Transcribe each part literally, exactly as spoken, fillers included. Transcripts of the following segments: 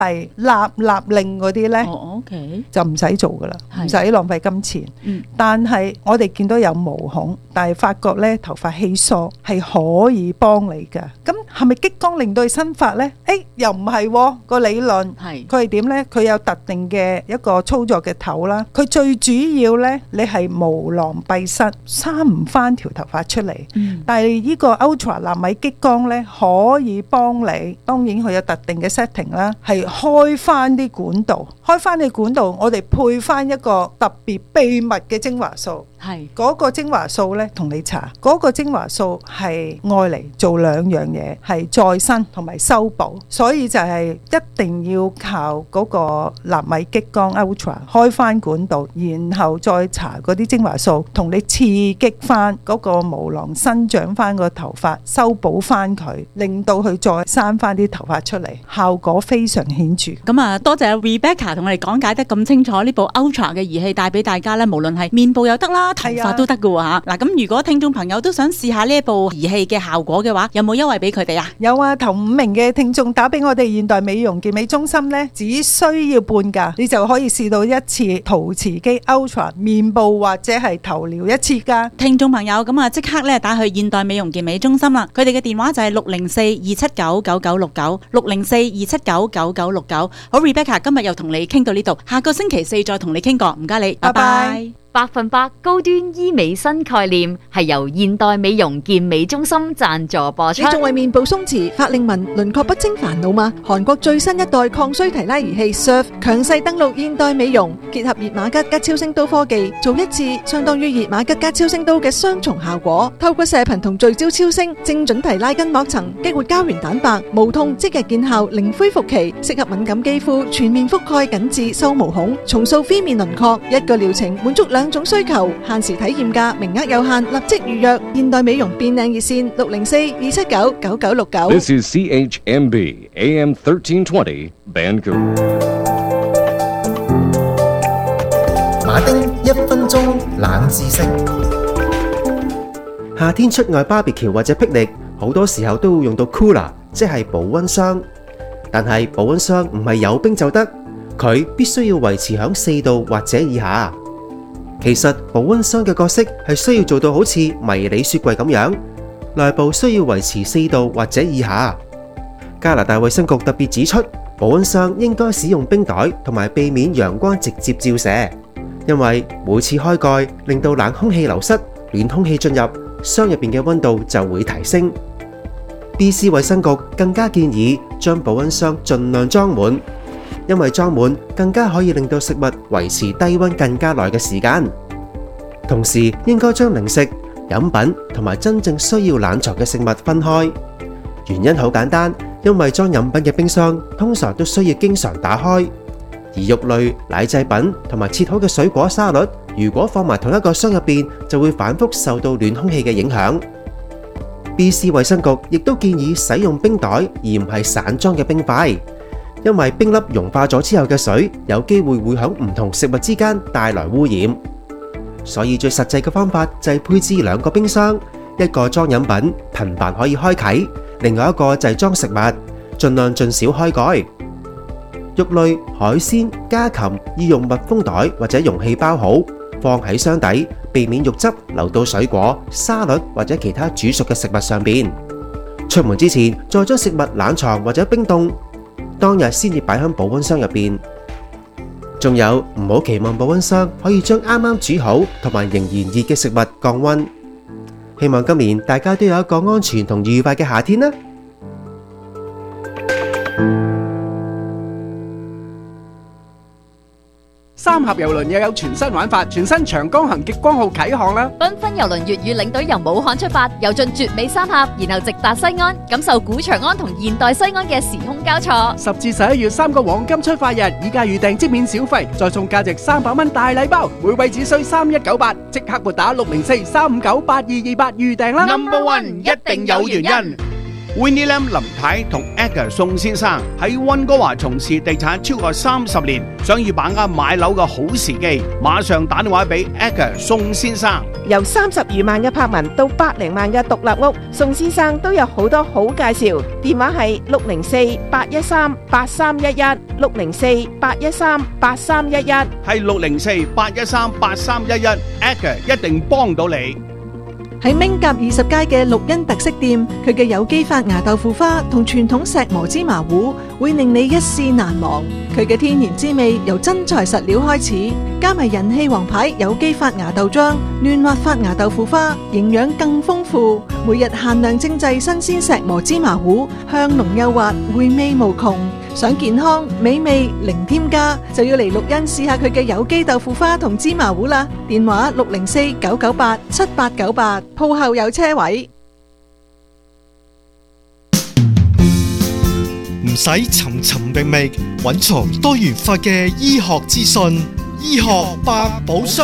係立立令嗰啲呢， 哦，OK， 就唔使做噶啦，唔使浪費金錢。 嗯， 但係我哋見到有毛孔，但係發覺呢頭髮稀疏係可以幫你㗎。咁係咪激光令到佢生髮呢？誒，又唔係喎，個理論係佢係點呢？佢有特定嘅一個操作嘅頭啦。佢最主要呢，你係無囊閉塞，生唔翻條頭髮出嚟。 嗯但係呢個 Ultra 納米激光呢，可以幫你，當然佢有特定嘅 setting 啦，係開翻啲管道，開翻啲管道，我哋配翻一個特別秘密嘅精華素。 係嗰個精華素呢，同你搽嗰個精華素係愛嚟做兩樣嘢，係再生同埋修補，所以就係一定要靠嗰個納米激光 Ultra 開翻管道，然後再搽嗰啲精華素，同你刺激翻嗰個毛囊生長翻個頭髮，修補翻佢，令到佢再生翻啲頭髮出嚟，效果非常顯著。 咁啊，多謝 Rebecca 同我哋講解得咁清楚，呢部 Ultra 嘅儀器帶俾大家咧，無論係面部又得啦，頭髮都得㗎喎嚇。嗱，咁如果聽眾朋友都想試下呢一部儀器嘅效果嘅話，有冇優惠俾佢哋啊？ 有啊，頭五名嘅聽眾打俾我哋現代美容健美中心呢，只需要半價，你就可以試到一次陶瓷肌 Ultra 面部或者係頭療一次㗎。 聽眾朋友，咁啊即刻咧打去現代美容健美中心啦，佢哋嘅電話就係六零四二七九九九六九，六零四二七九九九六九。好 ，Rebecca 今日又同你傾到呢度，下個星期四再同你傾過，唔該你，拜拜。 百分百高端醫美新概念係由現代美容健美中心贊助播出。 你仲為面部鬆弛、法令紋、輪廓不清煩惱嗎？韓國最新一代抗衰提拉儀器 Surf 強勢登陸現代美容，結合熱瑪吉加超聲刀科技，做一次相當於熱瑪吉加超聲刀嘅雙重效果。透過射頻同聚焦超聲，精準提拉筋膜層，激活膠原蛋白，無痛即日見效，零恢復期，適合敏感肌膚，全面覆蓋緊致收毛孔，重塑非面輪廓。一個療程滿足兩種需求，限時體驗價，名額有限，立即預約。現代美容變靚熱線六零四二七九九九六九。 This is C H M B A M thirteen twenty Vancouver。 馬丁一分鐘冷知識。夏天出外 barbecue 或者霹靂，好多時候都會用到 cooler， 即係保溫箱。但係保溫箱唔係有冰就得，佢必須要維持響四度或者以下。其實保溫箱嘅角色係需要做到好似迷你雪櫃咁樣，內部需要維持四度或者以下。加拿大衛生局特別指出，保溫箱應該使用冰袋同埋避免陽光直接照射，因為每次開蓋令到冷空氣流失，暖空氣進入，箱入邊嘅溫度就會提升。B C 衛生局更加建議將保溫箱盡量裝滿，因為裝滿更加可以令到食物維持低溫更加耐嘅時間。同時應該將零食、飲品同埋真正需要冷藏嘅食物分開。原因好簡單，因為裝飲品嘅冰箱通常都需要經常打開，而肉類、奶製品同埋切好嘅水果沙律，如果放埋同一個箱入邊，就會反覆受到暖空氣嘅影響。B C 衛生局亦都建議使用冰袋，而唔係散裝嘅冰塊。因為冰粒融化咗之後嘅水有機會會響唔同食物之間帶來污染，所以最實際嘅方法就係配置兩個冰箱，一個裝飲品，頻繁可以開啟；另外一個就係裝食物，盡量盡少開蓋。肉類、海鮮、家禽要用密封袋或者容器包好，放喺箱底，避免肉汁流到水果、沙律或者其他煮熟嘅食物上邊。出門之前再將食物冷藏或者冰凍，當日先至擺喺保溫箱入邊。仲有，唔好期望保溫箱可以將啱啱煮好同埋仍然熱嘅食物降溫。希望今年大家都有一個安全同愉快嘅夏天啦！ 三峽郵輪又有全新玩法，全新長江行極光號啟航啦！ 繽紛郵輪粵語領隊由武漢出發，遊進絕美三峽，然後直達西安，感受古長安同現代西安嘅時空交錯。 十至十一月三個黃金出發日，以價預訂即免小費，再送價值三百蚊大禮包，每位只需三一九八，即刻撥打六零四三五九八二二八預訂啦 ！Number One 一定有原因。 Winnie Lam 林太同 Edgar 宋先生喺溫哥華從事地產超過三十年，想要把握買樓嘅好時機，馬上打電話俾 Edgar 宋先生。 由三十餘萬嘅柏文到百零萬嘅獨立屋，宋先生都有好多好介紹。電話係六零四八一三八三一一，六零四八一三八三一一， 係六零四八一三八三一一 ，Edgar 一定幫到你。 喺明甲二十街嘅綠茵特色店，佢嘅有機發芽豆腐花同傳統石磨芝麻糊會令你一試難忘。佢嘅天然滋味由真材實料開始，加埋人氣王牌有機發芽豆漿、嫩滑發芽豆腐花，營養更豐富。每日限量精製新鮮石磨芝麻糊，香濃幼滑，回味無窮。想健康美味零添加，就要嚟綠茵試下佢嘅有機豆腐花同芝麻糊啦。電話六零四九九八七八九八，鋪後有車位。 唔使尋尋覓覓，揾尋多元化嘅醫學資訊，醫學百寶箱。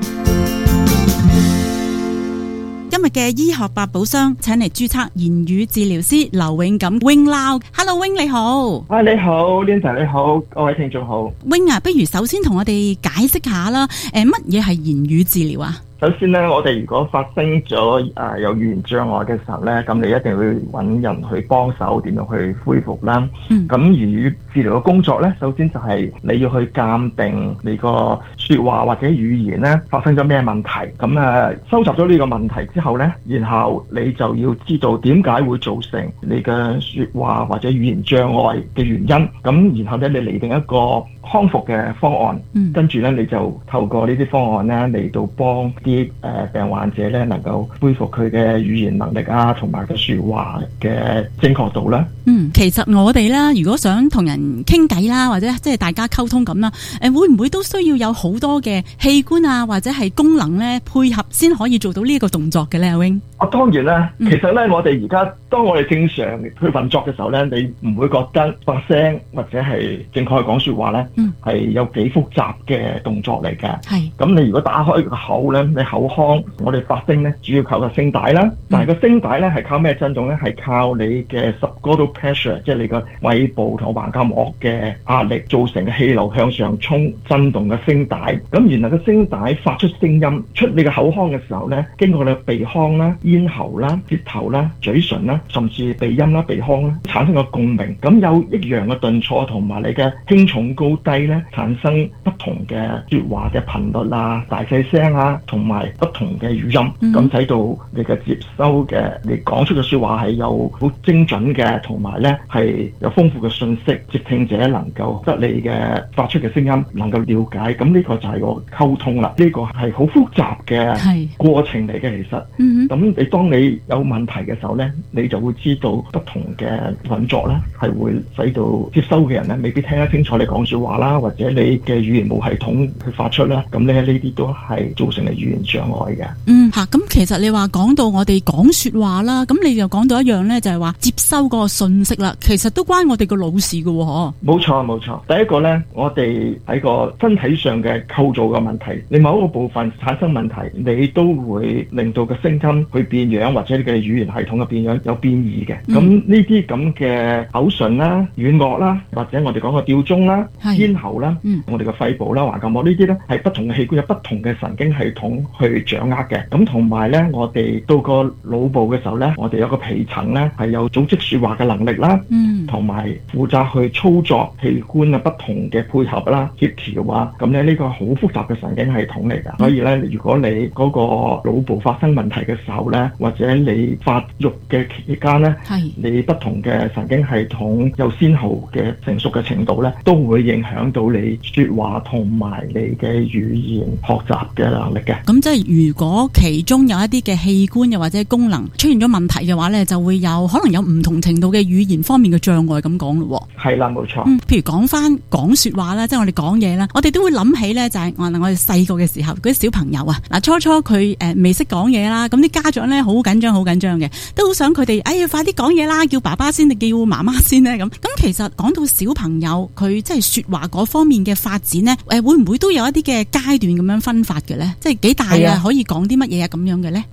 今日嘅醫學百寶箱，請嚟註冊言語治療師劉永錦 Wing Lau。Hello Wing 你好。 啊你好 Linda 你好，各位聽眾好。 Wing 啊，不如首先同我哋解釋下啦，誒乜嘢係言語治療啊？ 首先咧，我哋如果發生咗誒、呃、有語言障礙嘅時候咧，咁你一定會揾人去幫手，點樣去恢復啦。咁言語治療嘅工作咧，首先就係你要去鑑定你個説話或者語言咧發生咗咩問題。咁誒、呃、收集咗呢個問題之後咧，然後你就要知道點解會造成你嘅説話或者語言障礙嘅原因。咁然後咧，你釐定一個康復嘅方案，嗯、跟住咧你就透過呢啲方案咧嚟到幫啲誒、呃、病患者咧能夠恢復佢嘅語言能力啊，同埋個説話嘅正確度啦。 嗯，其實我哋啦，如果想同人傾偈啦，或者即係大家溝通咁啦，誒會唔會都需要有好多嘅器官啊，或者係功能咧配合先可以做到呢一個動作嘅咧？阿 Wing， 啊當然啦，嗯、其實咧我哋而家當我哋正常去運作嘅時候咧，你唔會覺得發聲或者係正確去講説話咧，係、嗯、有幾複雜嘅動作嚟嘅。係咁是，你如果打開個口咧，你口腔我哋發聲咧，主要靠個聲帶啦。但係個聲帶咧係靠咩震動咧？係靠你嘅 subglottal pressure， 即係你個胃部同橫膈膜嘅壓力造成嘅氣流向上衝震動嘅聲帶。咁原來個聲帶發出聲音出你嘅口腔嘅時候咧，經過你鼻腔啦、咽喉啦、舌頭啦、嘴唇啦，甚至鼻音啦、鼻腔啦，產生個共鳴。咁有一樣嘅頓挫同埋你嘅輕重高低咧，產生不同嘅説話嘅頻率啊、大細聲啊，同埋不同嘅語音。咁使到你嘅接收嘅你講出嘅説話係有好精準嘅，同埋咧係有豐富嘅信息，接聽者能夠得你嘅發出嘅聲音能夠了解。咁呢個就係個溝通啦。呢、這個係好複雜嘅過程嚟嘅，其實。咁你當你有問題嘅時候咧，你就會知道不同嘅運作咧，係會使到接收嘅人咧未必聽得清楚你講説話啦，或者你嘅語言冇系統去發出啦。咁咧呢啲都係造成你語言障礙嘅。 嗯，嚇，咁其實你話講到我哋講説話啦，咁你就講到一樣咧，就係話接收嗰個信息啦，其實都關我哋個腦事嘅喎，嗬。冇錯冇錯，第一個咧，我哋喺個身體上嘅構造嘅問題，你某一個部分產生問題，你都會令到個聲音去變樣，或者你嘅語言系統嘅變樣有變異嘅。咁呢啲咁嘅口唇啦、軟腭啦，或者我哋講個吊鐘啦、咽喉啦，嗯、我哋嘅肺部啦、橫膈膜呢啲咧，係不同嘅器官有不同嘅神經系統去掌握嘅。咁同埋咧，我哋到個腦部嘅時候咧，我哋有個皮層咧係有組織説話嘅能力啦，同埋、嗯、負責去操作器官啊不同嘅配合啦、協調啊。咁咧呢個好複雜嘅神經系統嚟㗎。嗯、所以咧，如果你嗰個腦部發生問題嘅時候咧，或者你發育嘅期間咧，是你不同嘅神經系統有先後嘅成熟嘅程度咧，都會影響到你説話同埋你嘅語言學習嘅能力嘅。咁即係如果其中有一啲嘅器官又或者功能出現咗問題嘅話咧，就會有可能有唔同程度嘅語言方面嘅障礙咁講咯。 係啦，冇錯。 嗯，譬如講翻講説話啦，即係我哋講嘢啦，我哋都會諗起咧，就係我我哋細個嘅時候嗰啲小朋友啊，嗱初初佢誒未識講嘢啦，咁啲家長咧好緊張好緊張嘅，都好想佢哋哎呀快啲講嘢啦，叫爸爸先定叫媽媽先咧咁。咁其實講到小朋友佢即係説話嗰方面嘅發展咧，誒會唔會都有一啲嘅階段咁樣分法嘅咧？即係幾大啊？可以講啲乜嘢啊咁樣嘅咧？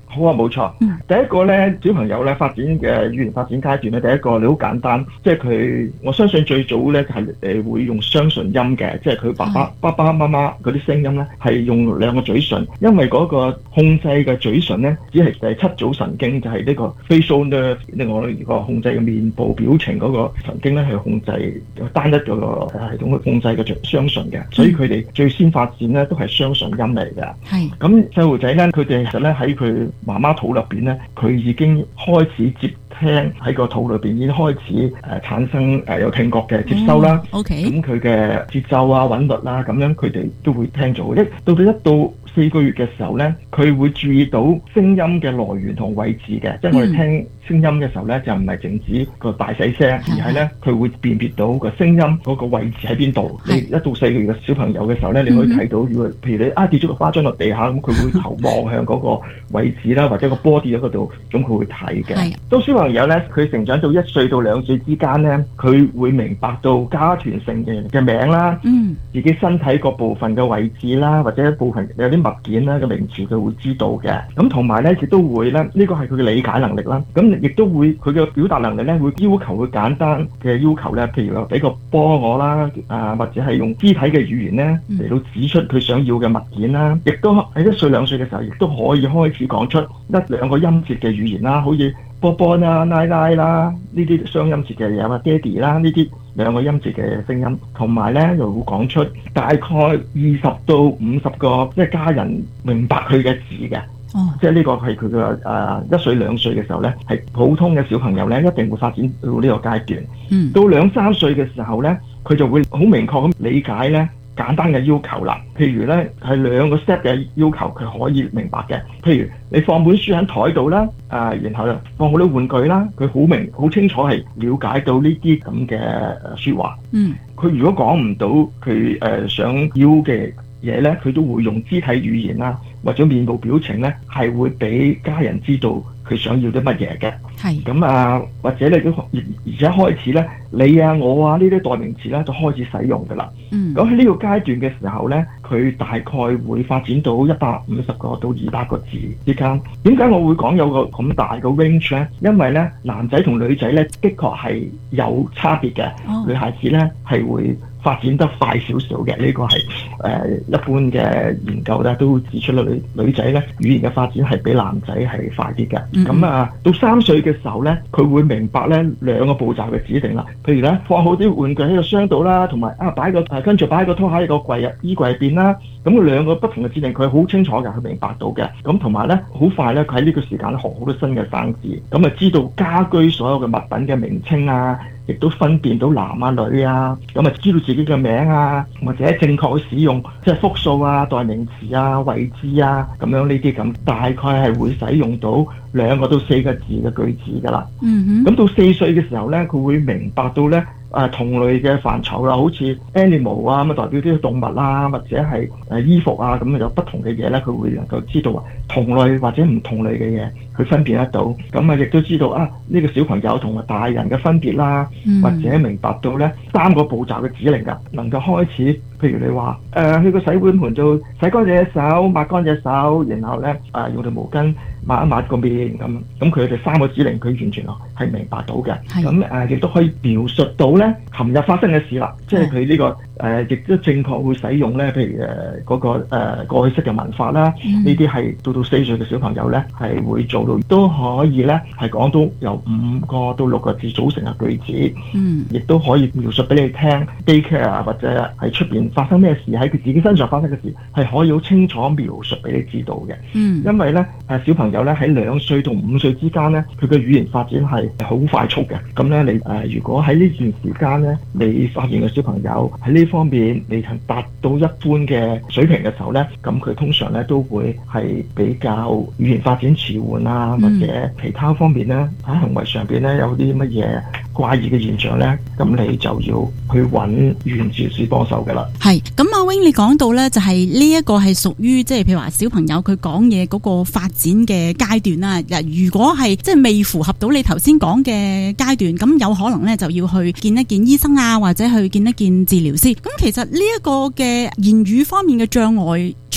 好啊，冇錯。嗯、第一個咧，小朋友咧發展嘅語言發展階段咧，第一個你好簡單，即係佢，我相信最早咧係誒會用雙唇音嘅，即係佢爸爸、嗯、爸爸媽媽嗰啲聲音咧係用兩個嘴唇，因為嗰個控制嘅嘴唇咧只係誒七組神經，就係、是、呢個 facial nerve， 呢我如果控制嘅面部表情嗰個神經咧係控制單一嗰個系統去控制嘅雙唇嘅，所以佢哋最先發展咧都係雙唇音嚟嘅。係咁細路仔咧，佢哋其實咧喺佢媽媽肚入邊咧，佢已經開始接聽，喺個肚裏邊已經開始誒、呃、產生誒、呃、有聽覺嘅接收啦。Oh, OK。咁佢嘅節奏啊、韻律啦，咁樣佢哋都會聽咗。一到到一到四個月嘅時候咧，佢會注意到聲音嘅來源同位置嘅，即係我哋聽聲音嘅時候咧，就唔係淨止個大細聲，而係咧佢會辨別到個聲音嗰個位置喺邊度。你一到四個月嘅小朋友嘅時候咧，你可以睇到，如果譬如你啊跌咗個花樽落地下，咁佢會頭望向嗰個位置啦，或者個波跌咗嗰度，咁佢會睇嘅。到小朋友咧，佢成長到一歲到兩歲之間咧，佢會明白到家團成員嘅名啦，嗯，自己身體各部分嘅位置啦，或者一部分有啲物件啦嘅名詞，佢會知道嘅。咁同埋咧，亦都會咧，呢個係佢嘅理解能力啦。咁亦都會佢嘅表達能力咧，會要求佢簡單嘅要求咧，譬如話俾個波我啦，啊或者係用肢體嘅語言咧嚟到指出佢想要嘅物件啦。亦都喺一歲兩歲嘅時候，亦都可以開始講出一兩個音節嘅語言啦，好似波波啦、奶奶啦呢啲雙音節嘅嘢啊，爹哋啦呢啲兩個音節嘅聲音，同埋咧又會講出大概二十到五十個即係家人明白佢嘅字嘅。哦，即係呢個係佢嘅誒一歲兩歲嘅時候咧，係普通嘅小朋友咧，一定會發展到呢個階段。嗯，到兩三歲嘅時候咧，佢就會好明確咁理解咧簡單嘅要求啦。譬如咧係兩個 step 嘅要求，佢可以明白嘅。譬如你放本書喺台度啦，啊，然後放好多玩具啦，佢好明好清楚係了解到呢啲咁嘅説話。嗯，佢如果講唔到佢誒想要嘅嘢咧，佢都會用肢體語言啦，或者面部表情咧，係會俾家人知道佢想要啲乜嘢嘅。係咁啊，或者你都而而且開始咧，你啊我啊呢啲代名詞咧就開始使用噶啦。嗯，咁喺呢個階段嘅時候咧，佢大概會發展到一百五十個到二百個字之間。點解我會講有個咁大個 range 咧？因為咧男仔同女仔咧的確係有差別嘅。哦，女孩子咧係會發展得快少少嘅，呢、這個係誒、呃、一般嘅研究咧都指出啦，女女仔咧語言嘅發展係比男仔係快啲嘅。咁、嗯、啊，到三歲嘅時候咧，佢會明白咧兩個步驟嘅指定啦。譬如咧放好啲玩具喺個箱度啦，同埋啊擺個誒跟住擺個拖鞋喺個櫃啊衣櫃入邊啦。咁佢兩個不同嘅指定，佢好清楚嘅，佢明白到嘅。咁同埋咧好快咧，佢喺呢個時間學好多新嘅生字，咁啊知道家居所有嘅物品嘅名稱啊。亦都分辨到男啊女啊，咁啊知道自己嘅名啊，或者正確去使用即係複數啊、代名詞啊、位置啊咁樣呢啲咁，大概係會使用到兩個到四個字嘅句子噶啦。嗯哼，咁到四歲嘅時候咧，佢會明白到咧。誒、啊、同類嘅範疇啦，好似 animal 啊咁啊，代表啲動物啦，或者係誒衣服啊咁啊，有不同嘅嘢咧，佢會能夠知道啊同類或者唔同類嘅嘢，佢分辨得到。咁啊，亦都知道啊呢、這個小朋友同埋大人嘅分別啦，嗯、或者明白到咧三個步驟嘅指令㗎，能夠開始。譬如你話誒、呃、去個洗碗盤度洗乾淨隻手，抹乾隻手，然後咧啊、呃、用條毛巾抹一抹個面咁，咁佢哋三個指令佢完全係明白到嘅。咁誒亦都可以描述到咧琴日發生嘅事啦，即係佢呢個誒亦都正確會使用咧，譬如誒嗰、呃那個誒、呃、過去式嘅文法啦，呢啲係到到四歲嘅小朋友咧係會做到，都可以咧係講到由五個到六個字組成嘅句子，嗯，亦都可以描述俾你聽 daycare 或者喺出邊發生咩事，喺佢自己身上發生嘅事，係可以好清楚描述俾你知道嘅。嗯，因為咧誒小朋友咧喺兩歲到五歲之間咧，佢嘅語言發展係好快速嘅。咁咧你誒、呃、如果喺呢段時間咧，你發現個小朋友喺呢方面你係達到一般嘅水平嘅時候咧，咁佢通常咧都會係比較語言發展遲緩啊，或者其他方面咧喺行為上邊咧有啲乜嘢怪異嘅現象咧，咁你就要去揾語言治療師幫手㗎啦。 係，咁阿 Wing 你講到咧，就係呢一個係屬於即係譬如話小朋友佢講嘢嗰個發展嘅階段啦。嗱，如果係即係未符合到你頭先講嘅階段，咁有可能咧就要去見一見醫生啊，或者去見一見治療師。咁其實呢一個嘅言語方面嘅障礙，除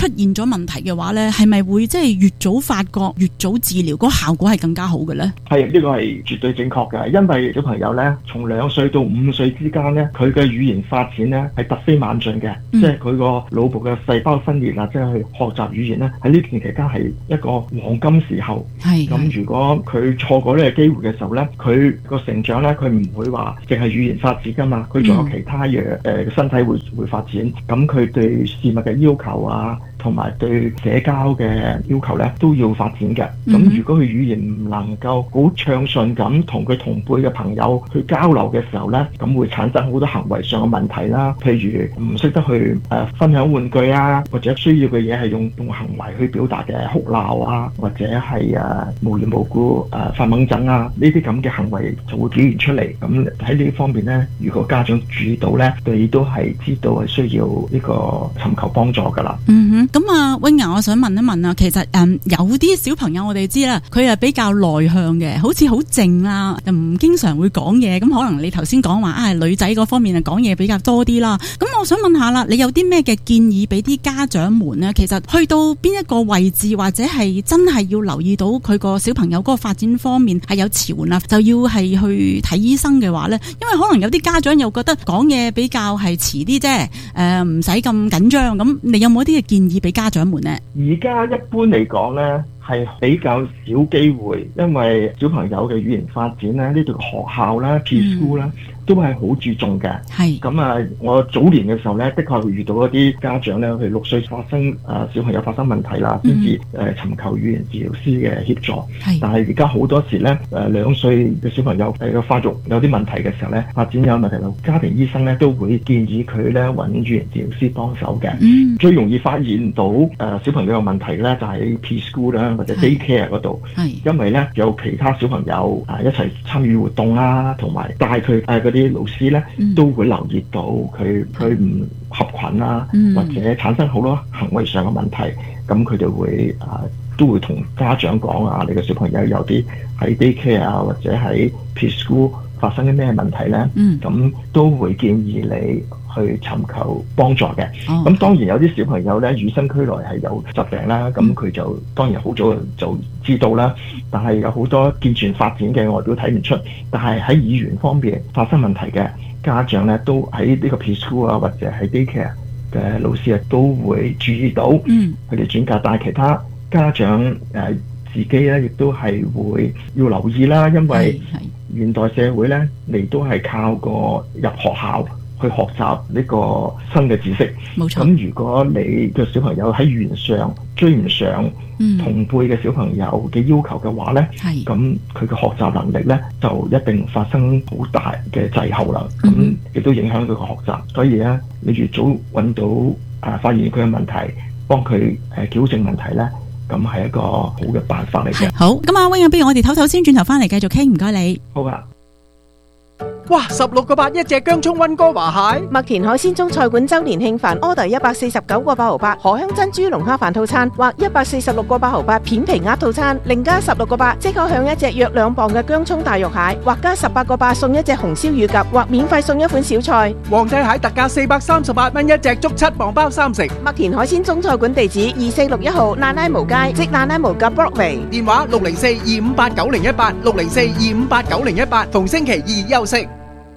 出現咗問題嘅話咧，係咪會即係越早發覺越早治療，嗰個效果係更加好嘅咧？ 係，呢個係絕對正確嘅，因為小朋友咧從兩歲到五歲之間咧，佢嘅語言發展咧係突飛猛進嘅，嗯、即係佢個腦部嘅細胞分裂啊，即係去學習語言咧，喺呢段期間係一個黃金時候。係咁，如果佢錯過呢個機會嘅時候咧，佢個成長咧，佢唔會話淨係語言發展噶嘛，佢仲有其他嘅誒身體會會發展。咁佢對事物嘅要求啊，同埋對社交嘅要求咧，都要發展嘅。咁、嗯、如果佢語言唔能夠好暢順咁同佢同輩嘅朋友去交流嘅時候咧，咁會產生好多行為上嘅問題啦。譬如唔識得去誒、呃、分享玩具啊，或者需要嘅嘢係用用行為去表達嘅哭鬧啊，或者係誒、啊、無緣無故誒、呃、發猛疹啊，呢啲咁嘅行為就會表現出嚟。咁喺呢方面咧，如果家長注意到咧，你都係知道係需要呢個尋求幫助噶啦。 嗯哼。咁啊 Wing 啊，我想問一問啊，其實誒、嗯、有啲小朋友我哋知啦，佢係比較內向嘅，好似好靜啦，又唔經常會講嘢。咁可能你頭先講話啊，女仔嗰方面啊講嘢比較多啲啦。咁我想問下啦，你有啲咩嘅建議俾啲家長們呢？其實去到邊一個位置，或者係真係要留意到佢個小朋友嗰個發展方面係有遲緩啦，就要係去睇醫生嘅話呢？因為可能有啲家長又覺得講嘢比較係遲啲啫，誒唔使咁緊張。咁你有冇一啲嘅建議俾家長們呢？ 而家一般嚟講呢，係比較少機會，因為小朋友嘅語言發展呢，呢度學校啦、preschool 啦，都係好注重嘅。係咁啊！我早年嘅時候呢，的確會遇到一啲家長呢，佢六歲發生誒、呃、小朋友發生問題啦，先至誒尋求語言治療師嘅協助。係，但係而家好多時呢，誒、呃、兩歲嘅小朋友誒個發育有啲問題嘅時候呢，發展有問題啦，家庭醫生呢都會建議佢呢揾語言治療師幫手嘅。嗯，最容易發現到誒、呃、小朋友有問題呢，就喺 preschool 啦或者 daycare 嗰度。係，因為呢有其他小朋友啊一齊參與活動啦，同埋帶佢誒啲老師咧、嗯、都會留意到佢佢唔合群啦、嗯，或者產生好多行為上嘅問題，咁佢哋會啊都會同家長講啊，你嘅小朋友有啲喺 daycare 啊或者喺 preschool 發生啲咩問題咧？咁、嗯、都會建議你去尋求幫助嘅。咁、哦、當然有啲小朋友咧與生俱來係有疾病啦，咁、嗯、佢就當然好早就知道啦。但係有好多健全發展嘅我都睇唔出。但係喺語言方面發生問題嘅家長咧，都喺呢個 preschool 啊或者喺 daycare 嘅老師啊都會注意到，佢哋轉介。但係其他家長誒、呃、自己咧亦都係會要留意啦，因為現代社會咧，你都係靠個入學校去學習呢個新嘅知識。冇錯。咁如果你嘅小朋友喺語言上追唔上同輩嘅小朋友嘅要求嘅話咧，咁佢嘅學習能力咧就一定發生好大嘅滯後啦。咁、嗯、亦都影響佢嘅學習。所以咧，你越早揾到啊，發現佢嘅問題，幫佢誒矯正問題咧，咁係一個好嘅辦法嚟嘅。 好，咁阿 Wing，不如我哋唞唞先，轉頭翻嚟繼續傾，唔該你。 好啊。 哇！十六個八一隻薑蔥溫哥華蟹， 麥田海鮮中菜館周年慶飯 order 一百四十九個八毫八，荷香珍珠龍蝦飯套餐或一百四十六個八毫八片皮鴨套餐，另加十六個八即可享一隻約兩磅嘅薑蔥大肉蟹，或加十八個八送一隻紅燒乳鴿，或免費送一款小菜。 皇帝蟹特價四百三十八蚊一隻，足七磅包三成。 麥田海鮮中菜館地址二四六一號爛拉毛街，即爛拉毛嘅 Broadway。 電話六零四二五八九零一八六零四二五八九零一八，逢星期二休息。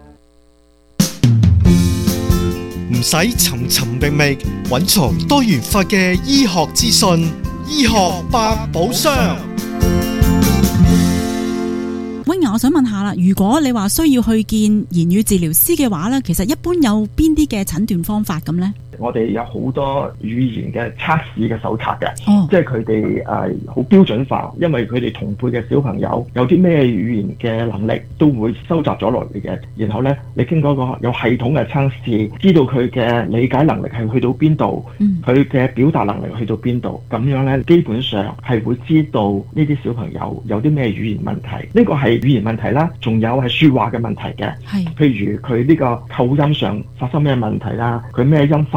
唔使尋尋覓覓，揾從多元化嘅醫學資訊，醫學百寶箱。 Wing，我想問下啦，如果你話需要去見言語治療師嘅話咧，其實一般有邊啲嘅診斷方法咁呢？ 我哋有好多語言嘅測試嘅手冊嘅，哦、即係佢哋誒好標準化，因為佢哋同輩嘅小朋友有啲咩語言嘅能力都會收集咗落嚟嘅，然後呢，你經過一個有系統嘅測試，知道佢嘅理解能力係去到邊度，佢嘅表達能力去到邊度，咁樣呢，基本上係會知道呢啲小朋友有啲咩語言問題。呢個係語言問題啦，仲有係說話嘅問題嘅，譬如佢呢個構音上發生咩問題啦，佢咩音發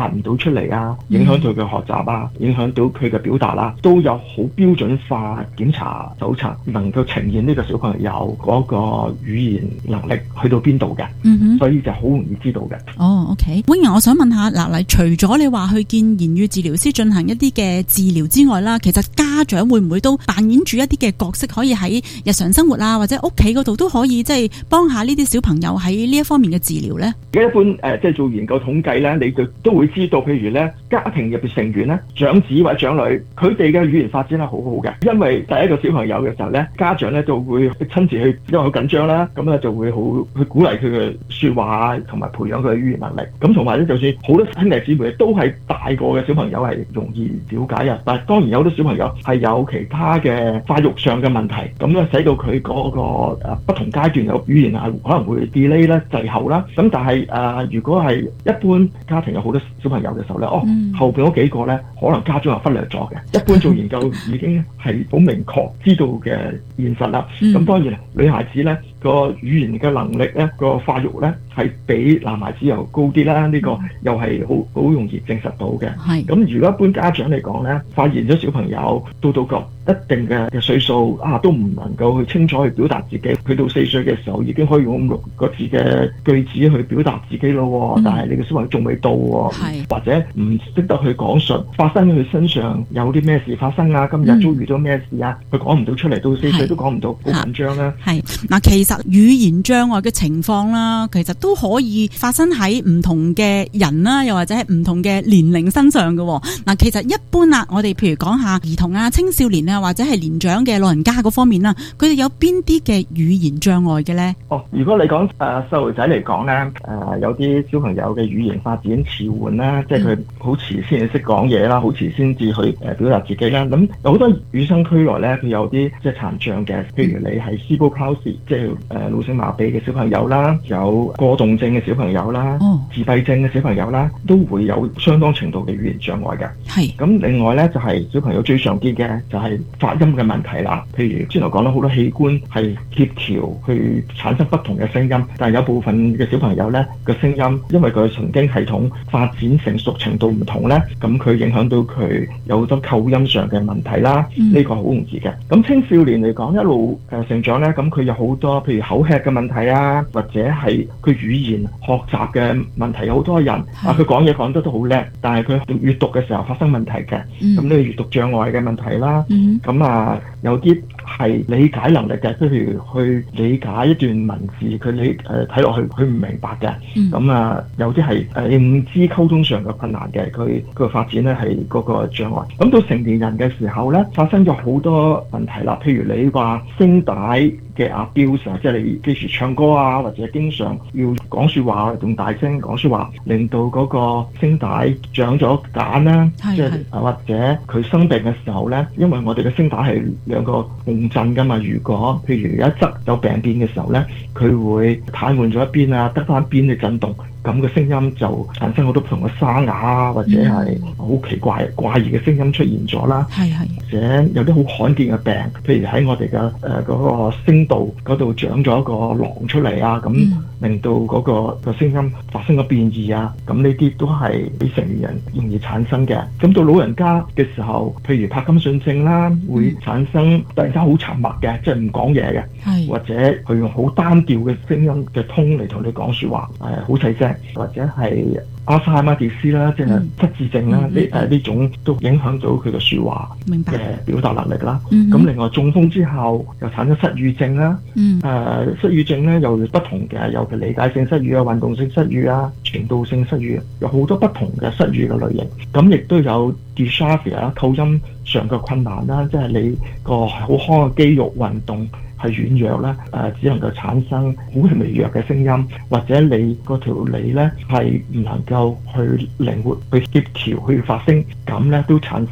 達唔到出嚟啊，影響到佢嘅學習啊，影響到佢嘅表達啦，都有好標準化檢查手冊能夠呈現呢個小朋友嗰個語言能力去到邊度嘅，嗯哼，所以就好容易知道嘅。 哦 ，OK，Wing，我想問下嗱，嚟除咗你話去見言語治療師進行一啲嘅治療之外啦，其實家長會唔會都扮演住一啲嘅角色，可以喺日常生活啊或者屋企嗰度都可以即係幫下呢啲小朋友喺呢一方面嘅治療呢？ 而家一般誒、呃，即係做研究統計咧，你就都會知道，譬如咧家庭入邊成員咧，長子或者長女，佢哋嘅語言發展係好好嘅，因為第一個小朋友嘅時候咧，家長咧就會親自去，因為好緊張啦，咁咧就會好去鼓勵佢嘅説話同埋培養佢嘅語言能力。咁同埋咧，就算好多兄弟姊妹都係大個嘅小朋友係容易了解啊，但係當然有好多小朋友係有其他嘅發育上嘅問題，咁咧使到佢嗰個誒不同階段有語言係可能會 delay 啦、滯後啦。咁但係誒、呃，如果係一般家庭有好多小朋友嘅時候咧，哦，嗯、後邊嗰幾個咧，可能家長係忽略咗嘅。一般做研究已經係好明確知道嘅現實啦。咁、嗯、當然女孩子咧個語言嘅能力咧個發育咧係比男孩子又高啲啦。呢、這個又係好好容易證實到嘅。係咁，如果一般家長嚟講咧，發現咗小朋友到到個一定嘅嘅歲數啊，都唔能夠去清楚去表達自己，佢到四歲嘅時候已經可以用六個字嘅句子去表達自己咯、嗯。但係你嘅小朋友仲未到喎，或者唔識得去講述發生喺佢身上有啲咩事發生啊，今日遭遇咗咩事啊，佢講唔到出嚟，到四歲都講唔到，好緊張啦。係嗱，其實語言障礙嘅情況啦，其實都可以發生喺唔同嘅人啦，又或者係唔同嘅年齡身上嘅。嗱，其實一般啦，我哋譬如講下兒童啊、青少年啊，或者係年長嘅老人家嗰方面啦，佢哋有邊啲嘅語言障礙嘅咧？ 哦，如果你講誒細路仔嚟講咧，誒、呃、有啲小朋友嘅語言發展遲緩啦，即係佢好遲先至識講嘢啦，好遲先至去誒表達自己啦。咁有好多與生俱來咧，佢有啲即係殘障嘅，譬如你係 Cerebral Palsy，即係誒腦性麻痹嘅小朋友啦，有過動症嘅小朋友啦，哦、自閉症嘅小朋友啦，都會有相當程度嘅語言障礙嘅。係咁，另外咧就係、是、小朋友最常見嘅就係發音嘅問題啦。譬如之前講到好多器官係協調去產生不同嘅聲音，但係有部分嘅小朋友咧個聲音，因為佢神經系統發展成熟程度唔同咧，咁佢影響到佢有好多構音上嘅問題啦。呢、嗯這個好容易嘅。咁青少年嚟講一路誒成長咧，咁佢有好多譬如口吃嘅問題啊，或者係佢語言學習嘅問題，有好多人啊佢講嘢講得都好叻，但係佢閱讀嘅時候發生問題嘅，咁呢個閱讀障礙嘅問題啦。咁、嗯、啊有啲係理解能力嘅，譬如去理解一段文字，佢理誒睇落去佢唔明白嘅。咁、嗯、啊有啲係誒認知溝通上嘅困難嘅，佢個發展咧係嗰個障礙。咁到成年人嘅時候咧，發生咗好多問題啦。譬如你話聲帶嘅 abuse 啊，即係你幾時唱歌啊，或者經常要講説話用大聲講説話，令到嗰個聲帶長咗繭啦，即係或者佢生病嘅時候咧，因為我哋嘅聲帶係兩個共振噶嘛。如果譬如有一側有病變嘅時候咧，佢會癱瘓咗一邊啊，得翻一邊嘅震動。咁嘅聲音就產生好多不同嘅沙啞啊，或者係好奇怪怪異嘅聲音出現咗啦。係係，或者有啲好罕見嘅病，譬如喺我哋嘅誒嗰個聲道嗰度長咗一個囊出嚟啊，咁、嗯、令到嗰個個聲音發生咗變異啊。咁呢啲都係俾成年人容易產生嘅。咁到老人家嘅時候，譬如帕金遜症啦，會產生突然間好沉默嘅，即係唔講嘢嘅，或者佢用好單調嘅聲音嘅通嚟同你講説話，誒好細聲。或者係阿茲海默迪斯啦，即係失智症啦，呢誒呢種都影響到佢嘅説話嘅表達能力啦。咁、嗯、另外中風之後又產生失語症啦。誒、嗯呃、失語症咧又不同嘅，尤其理解性失語啊、運動性失語啊、程度性失語，有好多不同嘅失語嘅類型。咁亦都有 dysphagia 啦，構音上嘅困難啦，即係你個好康嘅肌肉運動係軟弱啦，誒、呃、只能夠產生好微弱嘅聲音，或者你嗰條脷咧係唔能夠去靈活去協調去發聲，咁咧都產生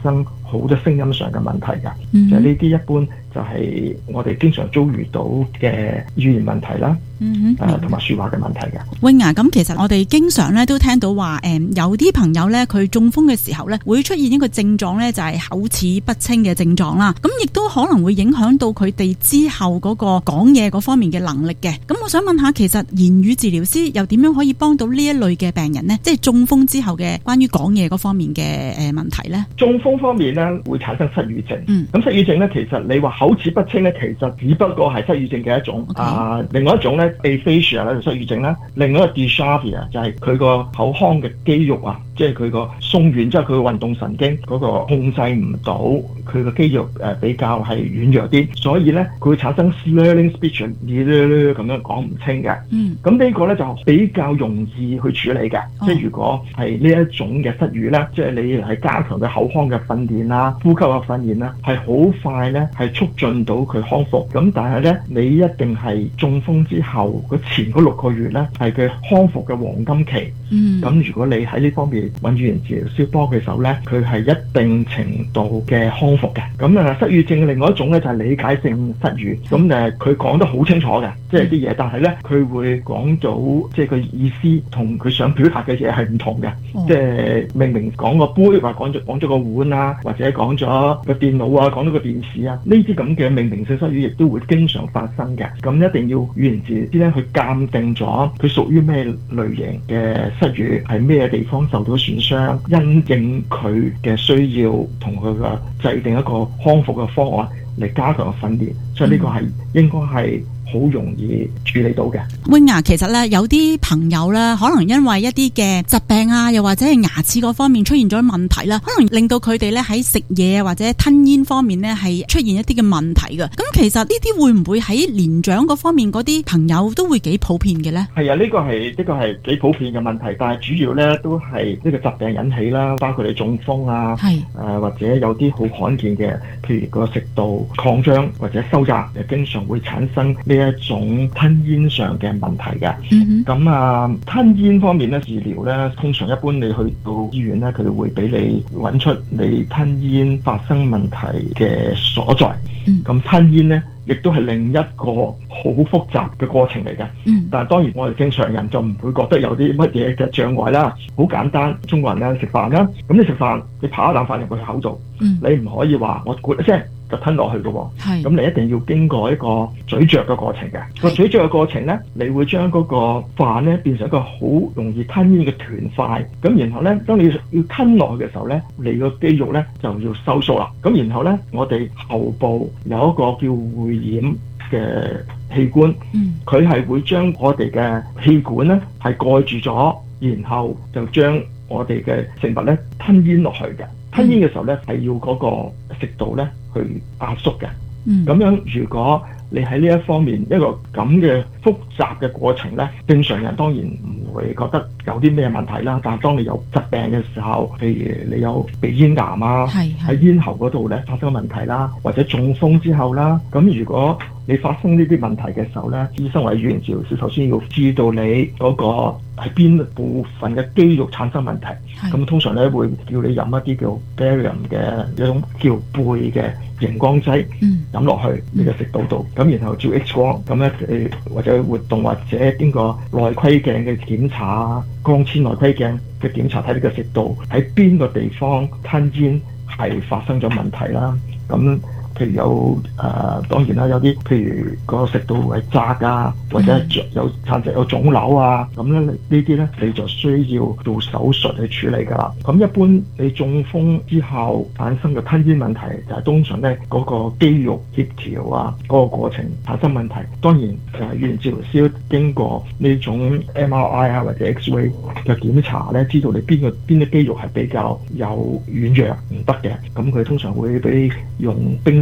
好多聲音上嘅問題㗎。 嗯、 就係呢啲一般就係我哋經常遭遇到嘅語言問題啦。 嗯哼， 誒同埋説話嘅問題嘅。 永牙，咁其實我哋經常咧都聽到話，誒、嗯、有啲朋友咧佢中風嘅時候咧會出現一個症狀咧，就係口齒不清嘅症狀啦。咁亦都可能會影響到佢哋之後嗰個講嘢嗰方面嘅能力嘅。咁我想問下，其實言語治療師又點樣可以幫到呢一類嘅病人呢？即係中風之後嘅關於講嘢嗰方面嘅誒問題咧？ 中風方面咧會產生失語症。 嗯， 咁失語症咧其實你話口齒不清咧，其實只不過係失語症嘅一種。 Okay. 啊，另外一種咧 aphasia 咧就失語症啦，另外一個 dysarthria 就係佢個口腔嘅肌肉啊，即係佢個鬆軟，即係佢個運動神經嗰個控制唔到，佢個肌肉誒比較係軟弱啲，所以咧佢會產生 slurring speech，咁樣講唔清嘅。 嗯， 咁呢個咧就比較容易去處理嘅。 哦、 即係如果係呢一種嘅失語咧，即係你係加強嘅口腔嘅訓練啦、呼吸嘅訓練啦，係好快咧係促進到佢康復。咁但係咧，你一定係中風之後佢前嗰六個月咧係佢康復嘅黃金期。 嗯， 咁如果你喺呢方面揾語言治療師幫佢手咧，佢係一定程度嘅康復嘅。咁啊，失語症嘅另外一種咧就係理解性失語。咁誒，佢講得好清楚嘅，即係啲嘢，但係咧佢會講到即係佢意思同佢想表達嘅嘢係唔同嘅。 哦、 即係明明講個杯，或講咗講咗個碗啊，或者講咗個電腦啊，講咗個電視啊，呢啲咁嘅命名性失語亦都會經常發生嘅。咁一定要語言治療師咧去鑑定咗佢屬於咩類型嘅失語，係咩地方受到損傷，因應佢嘅需要同佢嘅制定一個康復嘅方案嚟加強訓練，所以呢個係應該係好容易處理到嘅。 永牙，其實咧有啲朋友咧，可能因為一啲嘅疾病啊，又或者係牙齒嗰方面出現咗問題啦，可能令到佢哋咧喺食嘢或者吞嚥方面咧係出現一啲嘅問題嘅。咁其實呢啲會唔會喺年長嗰方面嗰啲朋友都會幾普遍嘅咧？ 係啊，呢個係呢個係幾普遍嘅問題，但係主要咧都係呢個疾病引起啦，包括你中風啊，係誒、呃、或者有啲好罕見嘅，譬如個食道擴張或者收窄，誒經常會產生呢一種吞嚥上嘅問題嘅。咁、嗯、啊，吞嚥方面咧治療咧，通常一般你去到醫院咧，佢哋會俾你揾出你吞嚥發生問題嘅所在。咁、嗯、吞嚥咧，亦都係另一個好複雜嘅過程嚟嘅。嗯，但係當然我哋正常人就唔會覺得有啲乜嘢嘅障礙啦。好簡單，中國人咧食飯啦，咁你食飯你扒一啖飯入去口度，嗯、你唔可以話我咕一聲就吞落去嘅喎。係，咁你一定要經過一個咀嚼嘅過程嘅。個咀嚼嘅過程咧，你會將嗰個飯咧變成一個好容易吞嚥嘅團塊。咁然後咧，當你要吞落去嘅時候咧，你個肌肉咧就要收縮啦。咁然後咧，我哋喉部有一個叫會掩嘅器官，佢、嗯、係會將我哋嘅氣管咧係蓋住咗，然後就將我哋嘅食物咧吞嚥落去嘅。吞嚥嘅時候咧係要嗰個食道咧去壓縮嘅。咁、嗯、樣如果你喺呢一方面一個咁嘅複雜嘅過程咧，正常人當然唔會覺得有啲咩問題啦。但係當你有疾病嘅時候，譬如你有鼻咽癌啊，喺咽喉嗰度咧發生問題啦，或者中風之後啦，咁如果你發生呢啲問題嘅時候咧，醫生或者語言治療師首先要知道你嗰個係邊部分嘅肌肉產生問題。咁通常咧會叫你飲一啲叫 barium 嘅一種叫鋇嘅熒光劑，飲落去你嘅食道度，咁、嗯、然後照 X 光，咁咧誒或者活動或者經過內窺鏡嘅檢查，光纖內窺鏡嘅檢查，睇呢個食道喺邊個地方吞嚥係發生咗問題啦。咁譬如有誒、呃，當然啦，有啲譬如個食道係窄啊，或者有產生有腫瘤啊，咁咧呢啲咧你就需要做手術去處理㗎啦。咁一般你中風之後產生嘅吞嚥問題，就係、是、通常咧嗰、那個肌肉協調啊嗰、那個過程產生問題。當然誒，語言治療師經過呢種 M R I 啊或者 X-ray 嘅檢查咧，知道你邊個邊啲肌肉係比較有軟弱唔得嘅，咁佢通常會俾用冰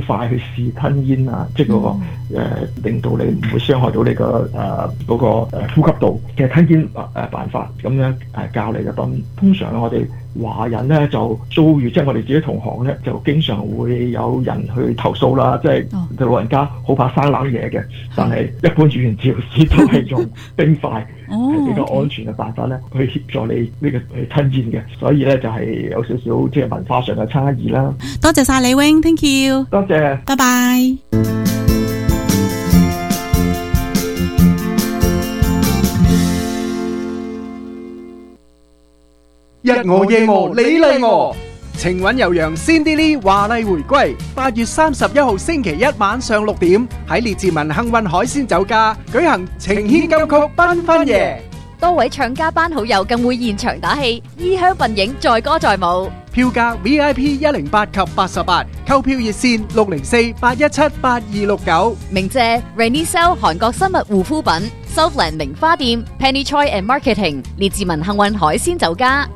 快去試吞煙啊，即係嗰、那個、嗯呃、令到你唔會傷害到你、呃那個誒嗰個誒呼吸道嘅吞煙誒辦法，咁樣誒教你嘅。咁通常我哋華人咧就遭遇，即係我哋自己同行咧，就經常會有人去投訴啦，即係老人家好怕生冷嘢嘅，但係一般語言治療師都係用冰塊係比較安全嘅辦法咧，去協助你呢個去吞煙嘅，所以咧就係有少少即係文化上嘅差異啦。 多謝晒李 Wing，thank you， 多謝， 拜拜。 日我夜我你嚟我，情韻悠揚 Cindy Lee 華麗回歸。八月三十一號星期一晚上六點喺列治文幸運海鮮酒家舉行情牽金曲繽紛夜， 多位唱家班好友更會現場打氣，衣香鬢影，載歌載舞。 票價 V I P 一零八及八十八，購票熱線六零四八一七八二六九。 鳴謝 Rainy Cell 韓國生物護膚品、Southland 名花店、Penny Choi and Marketing、列治文幸運海鮮酒家。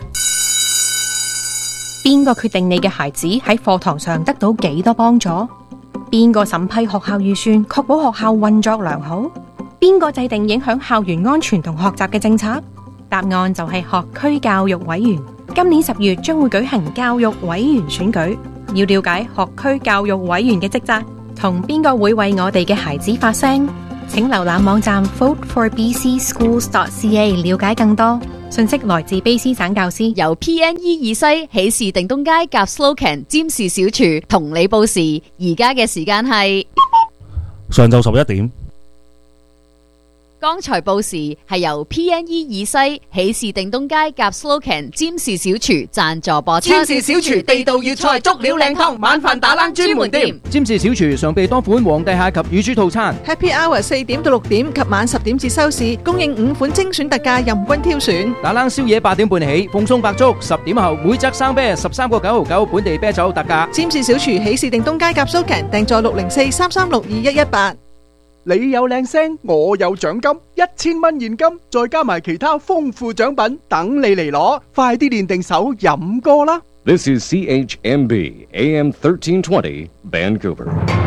邊個決定你嘅孩子喺課堂上得到幾多幫助？邊個審批學校預算，確保學校運作良好？邊個制定影響校園安全同學習嘅政策？答案就係學區教育委員。今年十月將會舉行教育委員選舉，要了解學區教育委員嘅職責，同邊個會為我哋嘅孩子發聲？請瀏覽網站 vote for b c schools dot c a 了解更多。信息來自卑詩省教師， 由 P N E 以西喜事定東街夾 Slocan 占士小廚同你報時，而家嘅時間係上晝十一點。 剛才報時係由 P N E 以西喜事定東街夾 Slocan 占士小廚贊助播出。 占士小廚地道粵菜足料靚湯，晚飯打冷專門店。 占士小廚常備多款皇帝蟹及乳豬套餐。 Happy Hour 四點到六點及晚十點至收市，供應五款精選特價，任君挑選。 打冷宵夜八點半起，奉送白粥，十點後每則生啤十三個九毫九，本地啤酒特價。 占士小廚喜事定東街夾 Slocan，訂座六零四三三六二一一八。 你有靚聲，我有獎金，一千蚊現金，再加埋其他豐富獎品，等你嚟攞，快啲練定手飲歌啦！ This is C H M B A M thirteen twenty Vancouver。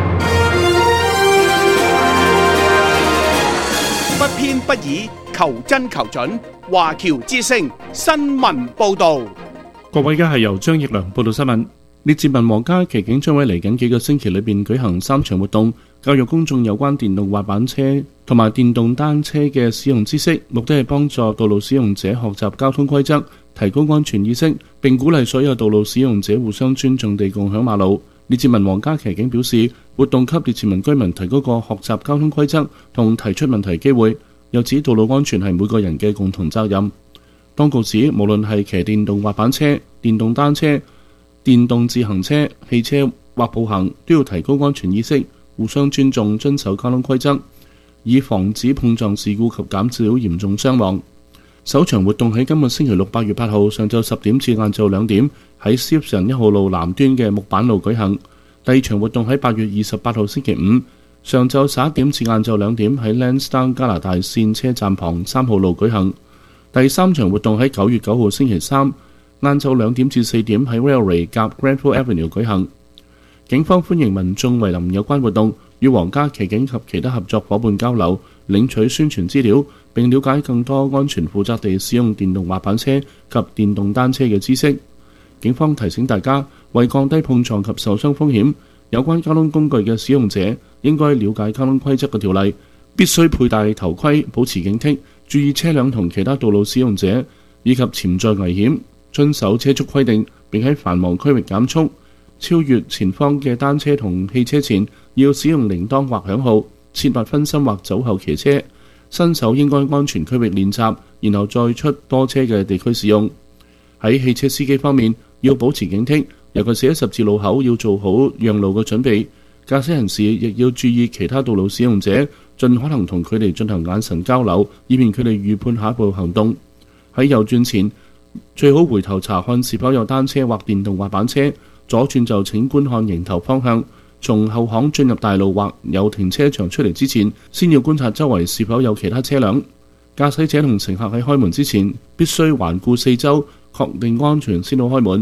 不偏不倚，求真求準，華僑之聲新聞報導。 各位，而家係由張奕良報道新聞。列治文皇家騎警將會嚟緊幾個星期裏邊舉行三場活動，教育公眾有關電動滑板車同埋電動單車嘅使用知識，目的係幫助道路使用者學習交通規則，提高安全意識，並鼓勵所有道路使用者互相尊重地共享馬路。列治文皇家騎警表示，活動給列治文居民提高個學習交通規則同提出問題機會，又指道路安全係每個人嘅共同責任。當局指，無論係騎電動滑板車、電動單車、電動自行車、汽車或步行，都要提高安全意識，互相尊重，遵守交通規則，以防止碰撞事故及減少嚴重傷亡。首場活動喺今個星期六八月八號上晝十點至晏晝兩點喺 Stephen 一號路南端嘅木板路舉行。第二場活動喺八月二十八號星期五上晝十一點至晏晝兩點喺 Lansdowne 加拿大線車站旁三號路舉行。第三場活動喺九月九號星期三晏晝兩點至四點喺 Railway 夾 Granville Avenue 舉行。警方歡迎民眾蒐臨有關活動，與皇家騎警及其他合作伙伴交流，領取宣傳資料，並了解更多安全負責地使用電動滑板車及電動單車嘅知識。警方提醒大家，為降低碰撞及受傷風險，有關交通工具嘅使用者應該了解交通規則嘅條例，必須佩戴頭盔，保持警惕，注意車輛同其他道路使用者以及潛在危險，遵守車速規定，並喺繁忙區域減速。超越前方嘅單車同汽車前，要使用鈴鐺或響號，切勿分心或走後騎車。新手應該安全區域練習，然後再出多車嘅地區使用。喺汽車司機方面，要保持警惕，尤其是喺十字路口要做好讓路嘅準備。駕駛人士亦要注意其他道路使用者，盡可能同佢哋進行眼神交流，以免佢哋預判下一步行動。喺右轉前，最好回頭查看是否有單車或電動滑板車。左轉就請觀看迎頭方向，從後巷進入大路或有停車場出嚟之前，先要觀察周圍是否有其他車輛。駕駛者同乘客喺開門之前，必須環顧四周，確定安全先好開門。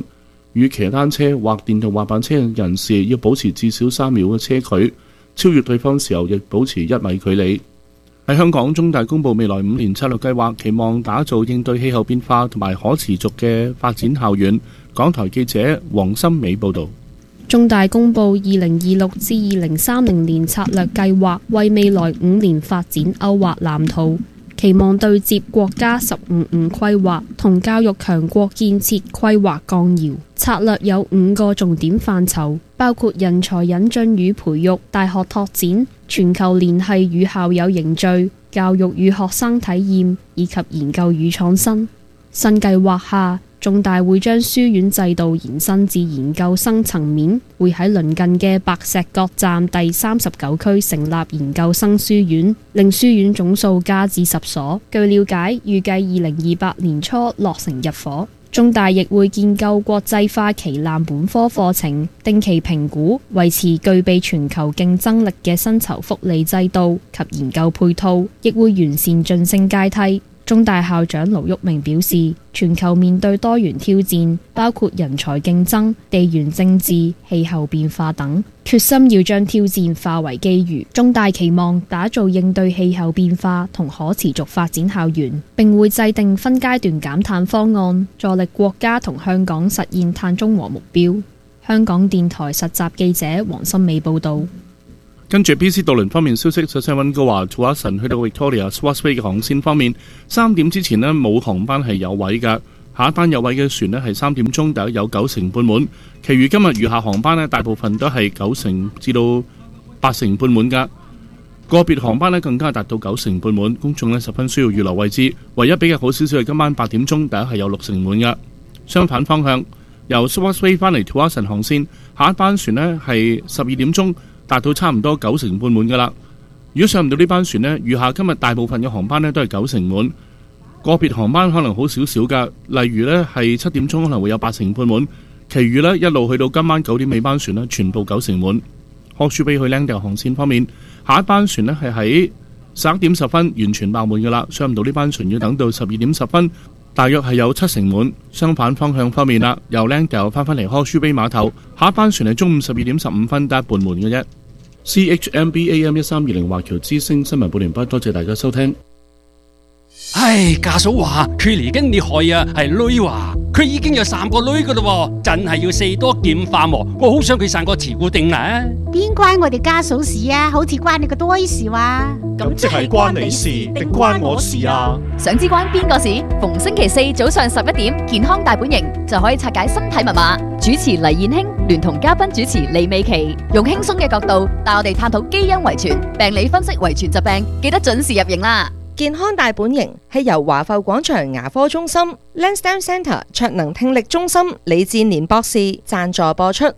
與騎單車或電動滑板車嘅人士要保持至少三秒嘅車距，超越對方時候亦保持一米距離。喺香港，中大公布未來五年策略計劃，期望打造應對氣候變化同埋可持續嘅發展校園。港台記者黃心美報導。 中大公布二零二六至二零三零年策略計劃，為未來五年發展勾畫藍圖，期望對接國家十五五規劃同教育強國建設規劃綱要。策略有五個重點範疇，包括人才引進與培育、大學拓展、全球聯繫與校友凝聚、教育與學生體驗以及研究與創新。新計劃下，中大會將書院制度延伸至研究生層面，會喺鄰近嘅白石角站第三十九區成立研究生書院，令書院總數加至十所。據了解，預計二零二八年初落成入伙。中大亦會建構國際化旗艦本科課程，定期評估，維持具備全球競爭力嘅薪酬福利制度及研究配套，亦會完善晉升階梯。中大校長盧煜明表示，全球面對多元挑戰，包括人才競爭、地緣政治、氣候變化等，決心要將挑戰化為機遇。中大期望打造應對氣候變化同可持續發展校園，並會制定分階段減碳方案，助力國家同香港實現碳中和目標。香港電台實習記者黃心美報導。 跟住 B C 渡輪方面消息，首先溫哥華土華神去到 Victoria Swartz Bay 嘅航線方面，三點之前呢冇航班係有位㗎，下一班有位嘅船呢係三點鐘，大約有九成半滿，其餘今日餘下航班呢大部分都係九成至到八成半滿㗎，個別航班呢更加達到九成半滿，公眾呢十分需要預留位置。唯一比較好少少係今晚八點鐘，大約係有六成滿㗎。相反方向，由 Swartz Bay 翻嚟土華神航線，下一班船呢係十二點鐘。達到差唔多九成半滿㗎啦。如果上唔到呢班船呢，餘下今日大部分嘅航班呢都係九成滿，個別航班可能好少少㗎。例如呢係七點鐘可能會有八成半滿，其餘呢一路去到今晚九點尾班船呢，全部九成滿。Horseshoe Bay去 Langdale 航線方面，下一班船呢係喺十一點十分完全爆滿㗎啦，上唔到呢班船要等到十二點十分，大約係有七成滿。相反方向方面啦，由 Langdale 翻返嚟 Horseshoe Bay 碼頭，下一班船係中午十二點十五分得一半滿嘅啫。C H M B A M 一三二零華僑之聲新聞報完畢，多謝大家收聽。 唉，家嫂話佢嚟緊你害啊，係女話佢已經有三個女噶啦，真係要四多劍化喎。我好想佢生個慈固定啊！ 邊關我哋家嫂事啊？好似關你個多事話。 咁即係關你事定關我事啊？ 想知關邊個事？逢星期四早上十一點，健康大本營就可以拆解身體密碼。主持黎燕卿聯同嘉賓主持李美琪，用輕鬆嘅角度帶我哋探討基因遺傳、病理分析遺傳疾病，記得準時入營啦！ 健康大本營係由華埠廣場牙科中心、Lansdowne Centre 卓能聽力中心李志年博士贊助播出。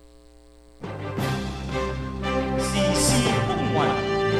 時事風雲，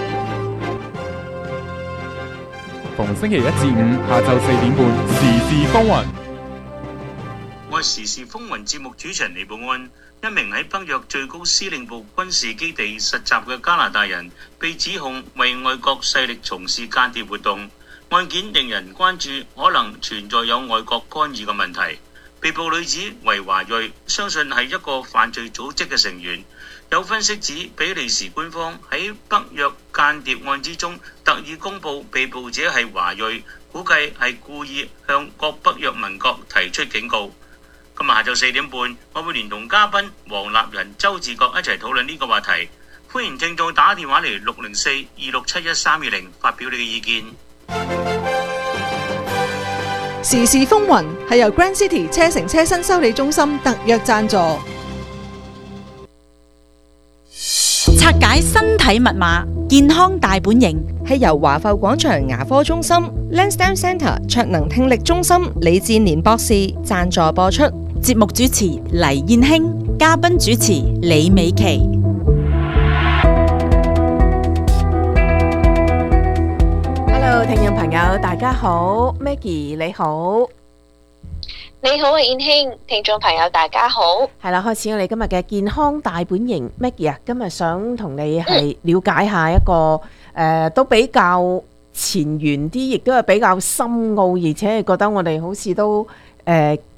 逢星期一至五下晝四點半，時事風雲。 我係時事風雲節目主持人李寶安。一名喺北約最高司令部軍事基地實習嘅加拿大人被指控為外國勢力從事間諜活動，案件令人關注可能存在有外國干預嘅問題。被捕女子為華裔，相信係一個犯罪組織嘅成員。有分析指，比利時官方喺北約間諜案之中特意公佈被捕者係華裔，估計係故意向各北約盟國提出警告。今日下晝四點半，我會連同嘉賓黃立仁、周志國一齊討論呢個話題。歡迎聽眾打電話嚟六零四二六七一三二零發表你嘅意見。 時事風雲係由 Grand City 車城車身修理中心特約贊助。 拆解身體密碼，健康大本營係由華埠廣場牙科中心、Lansdowne Centre 卓能聽力中心李志年博士贊助播出。 節目主持黎燕卿，嘉賓主持李美琪。 Hello， 聽眾朋友，大家好 ，Maggie 你好， 你好啊，燕卿，聽眾朋友大家好。 係啦，開始我哋今日嘅健康大本營 ，Maggie 啊，今日想同你係了解一下一個誒、嗯呃，都比較前沿啲，亦都係比較深奧，而且係覺得我哋好似都誒。呃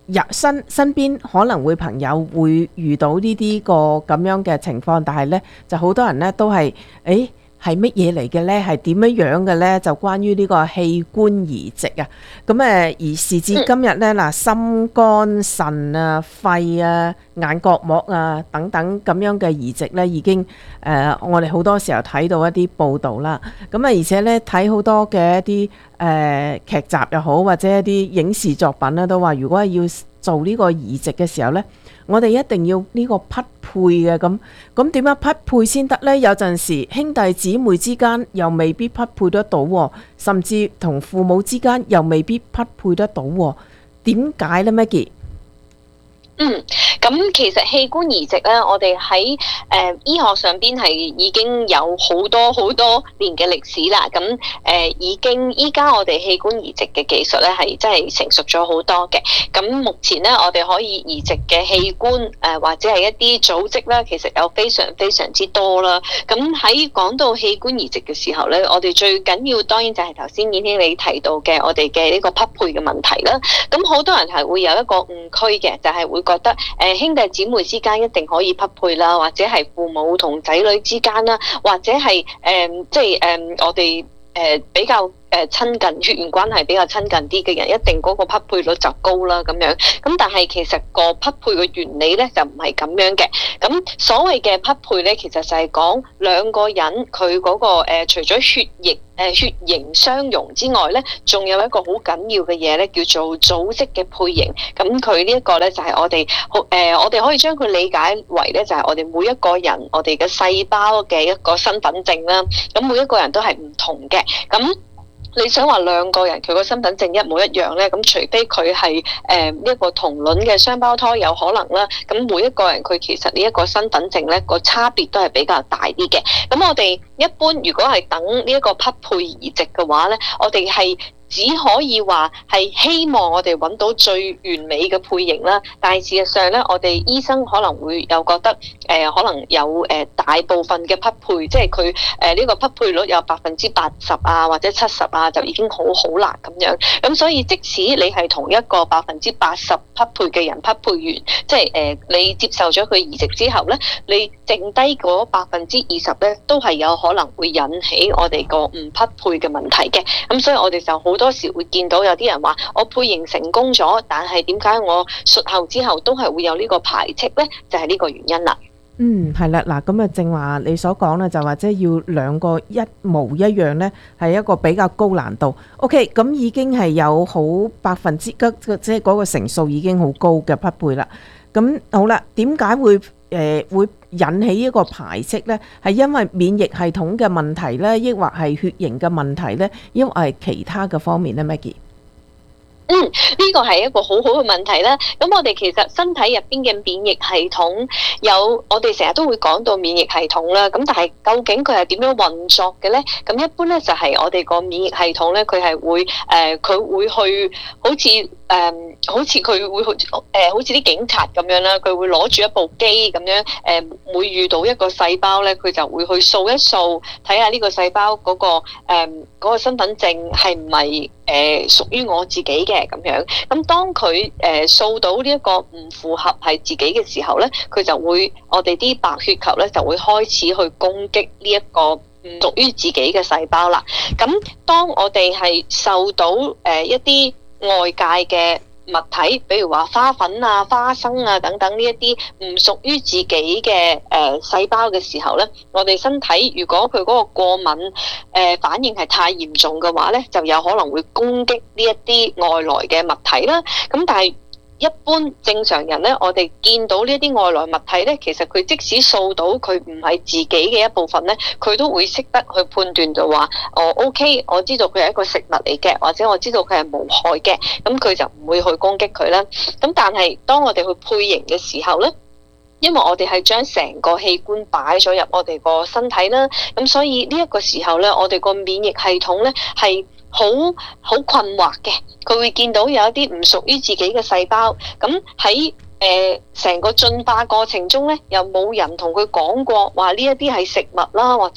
入身身邊可能會朋友會遇到呢啲個咁樣嘅情況，但係呢就好多人呢都係誒係乜嘢嚟嘅呢？係點樣樣嘅呢？就關於呢個器官移植啊，咁誒而時至今日呢，嗱、嗯、心肝腎啊、肺啊、眼角膜啊等等咁樣嘅移植呢，已經誒、呃、我哋好多時候睇到一啲報道啦。咁啊而且呢，睇好多嘅一啲誒、呃、劇集又好，或者一啲影視作品咧，都話如果係要做呢個移植嘅時候呢，我哋一定要呢個匹配嘅。咁咁點樣匹配先得呢？有陣時兄弟姊妹之間又未必匹配得到，甚至同父母之間又未必匹配得到，點解呢 Maggie？ 嗯，咁其實器官移植咧，我哋喺誒醫學上邊係已經有好多好多年嘅歷史啦。咁誒、呃、已經依家我哋器官移植嘅技術咧係真係成熟咗好多嘅。咁目前咧，我哋可以移植嘅器官誒、呃、或者係一啲組織咧，其實有非常非常之多啦。咁喺講到器官移植嘅時候咧，我哋最緊要當然就係頭先燕卿你提到嘅我哋嘅呢個匹配嘅問題啦。咁好多人係會有一個誤區嘅，就係、是、會覺得誒、呃、兄弟姊妹之間一定可以匹配啦，或者係父母同仔女之間啦，或者係誒、呃、即係誒、呃、我哋誒、呃、比較誒親近血緣關係比較親近啲嘅人，一定嗰個匹配率就高啦咁樣。咁但係其實個匹配嘅原理咧就唔係咁樣嘅。咁所謂嘅匹配咧，其實就係講兩個人佢嗰、嗰個、呃、除咗血液誒血型相容之外咧，仲有一個好緊要嘅嘢咧，叫做組織嘅配型。咁佢呢一個咧就係我哋好誒，我哋可以將佢理解為咧，就係我哋每一個人我哋嘅細胞嘅一個身份證啦。咁每一個人都係唔同嘅。咁你想話兩個人佢個身份證一模一樣咧？咁除非佢係誒呢一個同卵嘅雙胞胎有可能啦。咁每一個人佢其實呢一個身份證咧個差別都係比較大啲嘅。咁我哋一般如果係等呢一個匹配移植嘅話咧，我哋係只可以話係希望我哋揾到最完美嘅配型啦，但係事實上咧，我哋醫生可能會有覺得誒、呃，可能有誒、呃、大部分嘅匹配，即係佢誒呢個匹配率有百分之八十啊，或者七十啊，就已經好好啦咁樣。咁所以即使你係同一個百分之八十匹配嘅人匹配完，即係誒、呃、你接受咗佢移植之後咧，你剩低嗰百分之二十咧，都係有可能會引起我哋個唔匹配嘅問題嘅。咁所以我哋就好多時會見到有啲人話我配型成功咗，但係點解我術後之後都係會有呢個排斥呢？就係、是、呢個原因啦。 嗯，係啦，嗱，咁啊，正話你所講咧，就或者要兩個一模一樣呢，係一個比較高難度。OK，咁已經係有好百分之即係嗰個成數已經好高嘅匹配啦。咁好啦，點解會誒、呃、會引起一個排斥呢？係因為免疫系統嘅問題呢，抑或係血型嘅問題呢？抑或係其他嘅方面呢 Maggie？ 嗯，呢個係一個好好嘅問題啦。咁我哋其實身體入邊嘅免疫系統有，我哋成日都會講到免疫系統啦。咁但係究竟佢係點樣運作嘅咧？咁一般咧就係、是、我哋個免疫系統咧，佢係會誒，佢、呃、會去好似誒、呃，好似佢會去誒、呃，好似啲警察咁樣啦。佢會攞住一部機咁樣誒、呃，每遇到一個細胞咧，佢就會去掃一掃，睇下呢個細胞嗰、那個誒、呃那個身份證係唔係誒屬於我自己嘅。咁樣，咁當佢誒掃到呢一個唔符合係自己嘅時候咧，佢就會我哋啲白血球咧就會開始去攻擊呢一個唔屬於自己嘅細胞啦。咁當我哋係受到誒、呃、一啲外界嘅物體，比如話花粉啊、花生啊等等呢一啲唔屬於自己嘅誒細胞嘅時候咧，我哋身體如果佢嗰個過敏誒、呃、反應係太嚴重嘅話咧，就有可能會攻擊呢一啲外來嘅物體啦。咁但係一般正常人咧，我哋見到呢一啲外來物體咧，其實佢即使掃到佢唔係自己嘅一部分咧，佢都會識得去判斷就話，哦 OK，我知道佢係一個食物嚟嘅，或者我知道佢係無害嘅，咁佢就唔會去攻擊佢啦。咁但係當我哋去配型嘅時候咧，因為我哋係將成個器官擺咗入我哋個身體啦，咁所以呢一個時候咧，我哋個免疫系統咧係好好困惑嘅，佢會見到有一啲唔屬於自己嘅細胞，咁喺誒成個進化過程中咧，又冇人同佢講過話呢一啲係食物啦，或者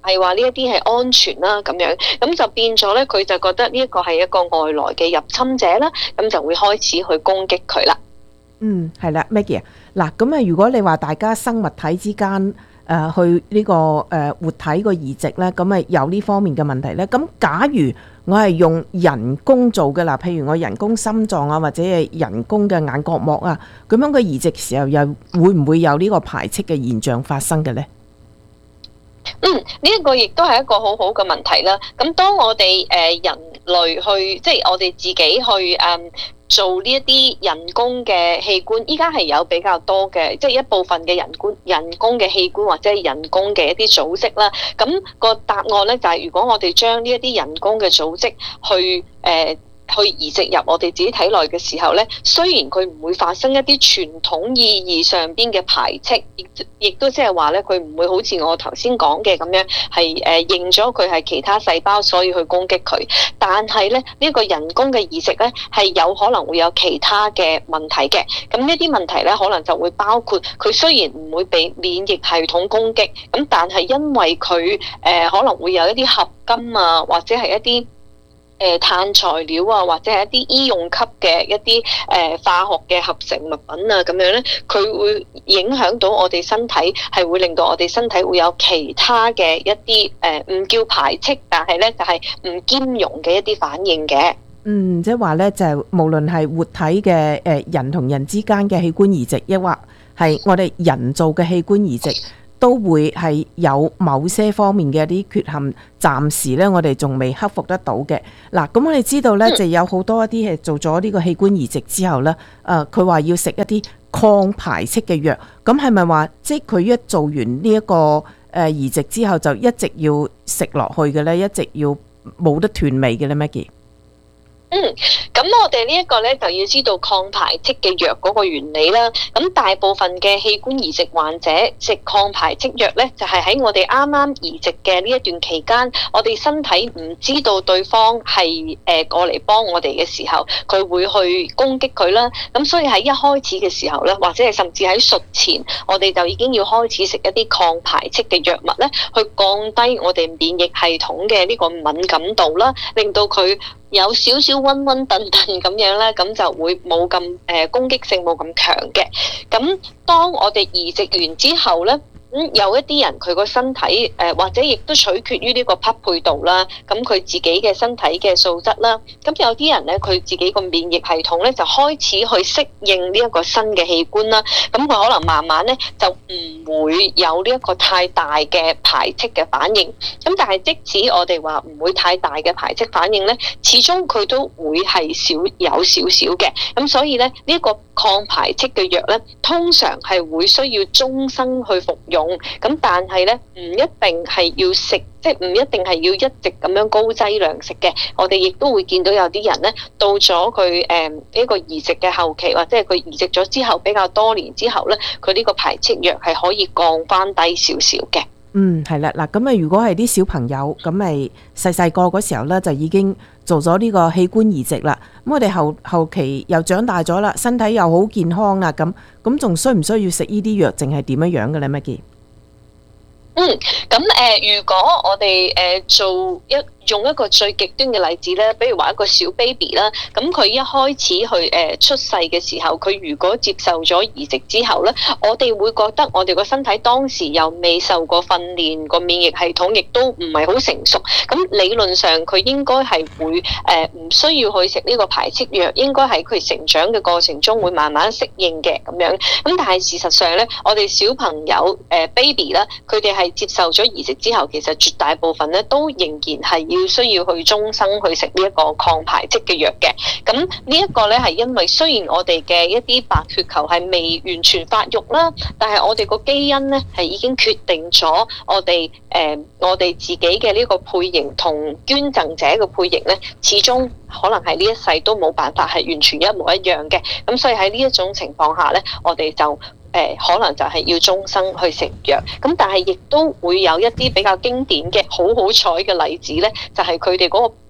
係話呢一啲係安全啦咁樣，咁就變咗咧，佢就覺得呢一個係一個外來嘅入侵者啦，咁就會開始去攻擊佢啦。 嗯，係啦 ，Maggie 啊，嗱，咁啊，如果你話大家生物體之間誒、呃、去呢、這個誒、呃、活體個移植咧，咁啊有呢方面嘅問題咧，咁假如我係用人工做嘅啦，譬如我人工心臟啊，或者係人工嘅眼角膜啊，咁樣嘅移植時候又會唔會有呢個排斥嘅現象發生嘅咧？ 嗯，呢、這、一個亦都係一個好好嘅問題啦。咁當我哋誒、呃、人類去，即係我哋自己去誒、嗯、做呢一啲人工嘅器官，依家係有比較多嘅，即係一部分嘅人工人工嘅器官或者係人工嘅一啲組織啦。咁、那個答案咧就係、是，如果我哋將呢一啲人工嘅組織去誒。呃去移植入我哋自己體內嘅時候咧，雖然佢唔會發生一啲傳統意義上邊嘅排斥，亦亦都即係話咧，佢唔會好似我頭先講嘅咁樣，係誒、呃、認咗佢係其他細胞，所以去攻擊佢。但係咧，呢、這個人工嘅移植咧，係有可能會有其他嘅問題嘅。咁呢啲問題咧，可能就會包括佢雖然唔會被免疫系統攻擊，咁但係因為佢誒、呃、可能會有一啲合金啊，或者係一啲誒碳材料啊，或者係一啲醫用級嘅一啲誒、呃、化學嘅合成物品啊，咁樣咧，佢會影響到我哋身體，係會令到我哋身體會有其他嘅一啲誒唔叫排斥，但係咧就係、是、唔兼容嘅一啲反應嘅。 嗯，即係話咧，就係、是、無論係活體嘅誒人同人之間嘅器官移植，抑或係我哋人造嘅器官移植，都會係有某些方面嘅一啲缺陷，暫時咧我哋仲未克服得到嘅。嗱，咁我哋知道咧，就有好多一啲係做咗呢個器官移植之後咧，誒佢話要食一啲抗排斥嘅藥，咁係咪話即係佢一做完呢一個誒移植之後就一直要食落去嘅咧，一直要冇得斷尾嘅咧？Maggie？ 嗯，咁我哋呢一個咧就要知道抗排斥嘅藥嗰個原理啦。咁大部分嘅器官移植患者食抗排斥藥咧，就係、是、喺我哋啱啱移植嘅呢一段期間，我哋身體唔知道對方係誒過嚟幫我哋嘅時候，佢會去攻擊佢啦。咁所以喺一開始嘅時候咧，或者係甚至喺術前，我哋就已經要開始食一啲抗排斥嘅藥物咧，去降低我哋免疫系統嘅呢個敏感度啦，令到佢有少少溫溫頓頓咁樣咧，咁就會冇咁誒攻擊性冇咁強嘅。咁當我哋移植完之後咧，咁有一啲人佢個身體誒、呃、或者亦都取決於呢個匹配度啦，咁佢自己嘅身體嘅素質啦。咁有啲人咧，佢自己個免疫系統咧就開始去適應呢一個新嘅器官啦。咁佢可能慢慢咧就唔會有呢一個太大嘅排斥嘅反應。咁但係即使我哋話唔會太大嘅排斥反應咧，始終佢都會係少有少少嘅。咁所以咧呢一個抗排斥嘅藥咧，通常係會需要終生去服用。咁但係咧，唔一定係要食，即係唔一定係要一直咁樣高劑量食嘅。我哋亦都會見到有啲人咧，到咗佢誒呢個移植嘅後期，或者係佢移植咗之後比較多年之後咧，佢呢個排斥藥係可以降翻低少少嘅。 嗯，係啦，嗱，咁啊，如果係啲小朋友，咁咪細細個嗰時候咧，就已經做咗呢個器官移植啦。咁我哋後後期又長大咗啦，身體又好健康啦，咁咁仲需唔需要食呢啲藥，淨係點樣樣嘅咧？Maggie？ 嗯，咁誒、呃，如果我哋誒、呃、做一用一個最極端嘅例子咧，比如話一個小 baby 啦，咁佢一開始去誒、呃、出世嘅時候，佢如果接受咗移植之後咧，我哋會覺得我哋個身體當時又未受過訓練，個免疫系統亦都唔係好成熟，咁理論上佢應該係會誒唔、呃、需要去食呢個排斥藥，應該喺佢成長嘅過程中會慢慢適應嘅咁樣。咁但係事實上咧，我哋小朋友誒、呃、baby 啦，佢哋係接受咗移植之後，其實絕大部分咧都仍然係要需要去終生去食呢一個抗排斥嘅藥嘅。咁呢一個咧係因為雖然我哋嘅一啲白血球係未完全發育啦，但係我哋個基因咧係已經決定咗我哋誒、呃、我哋自己嘅呢個配型同捐贈者嘅配型咧，始終可能係呢一世都冇辦法係完全一模一樣嘅。咁所以喺呢一種情況下咧，我哋就誒、呃、可能就係要終生去食藥，咁但係亦都會有一啲比較經典嘅好好彩嘅例子咧，就係佢哋嗰個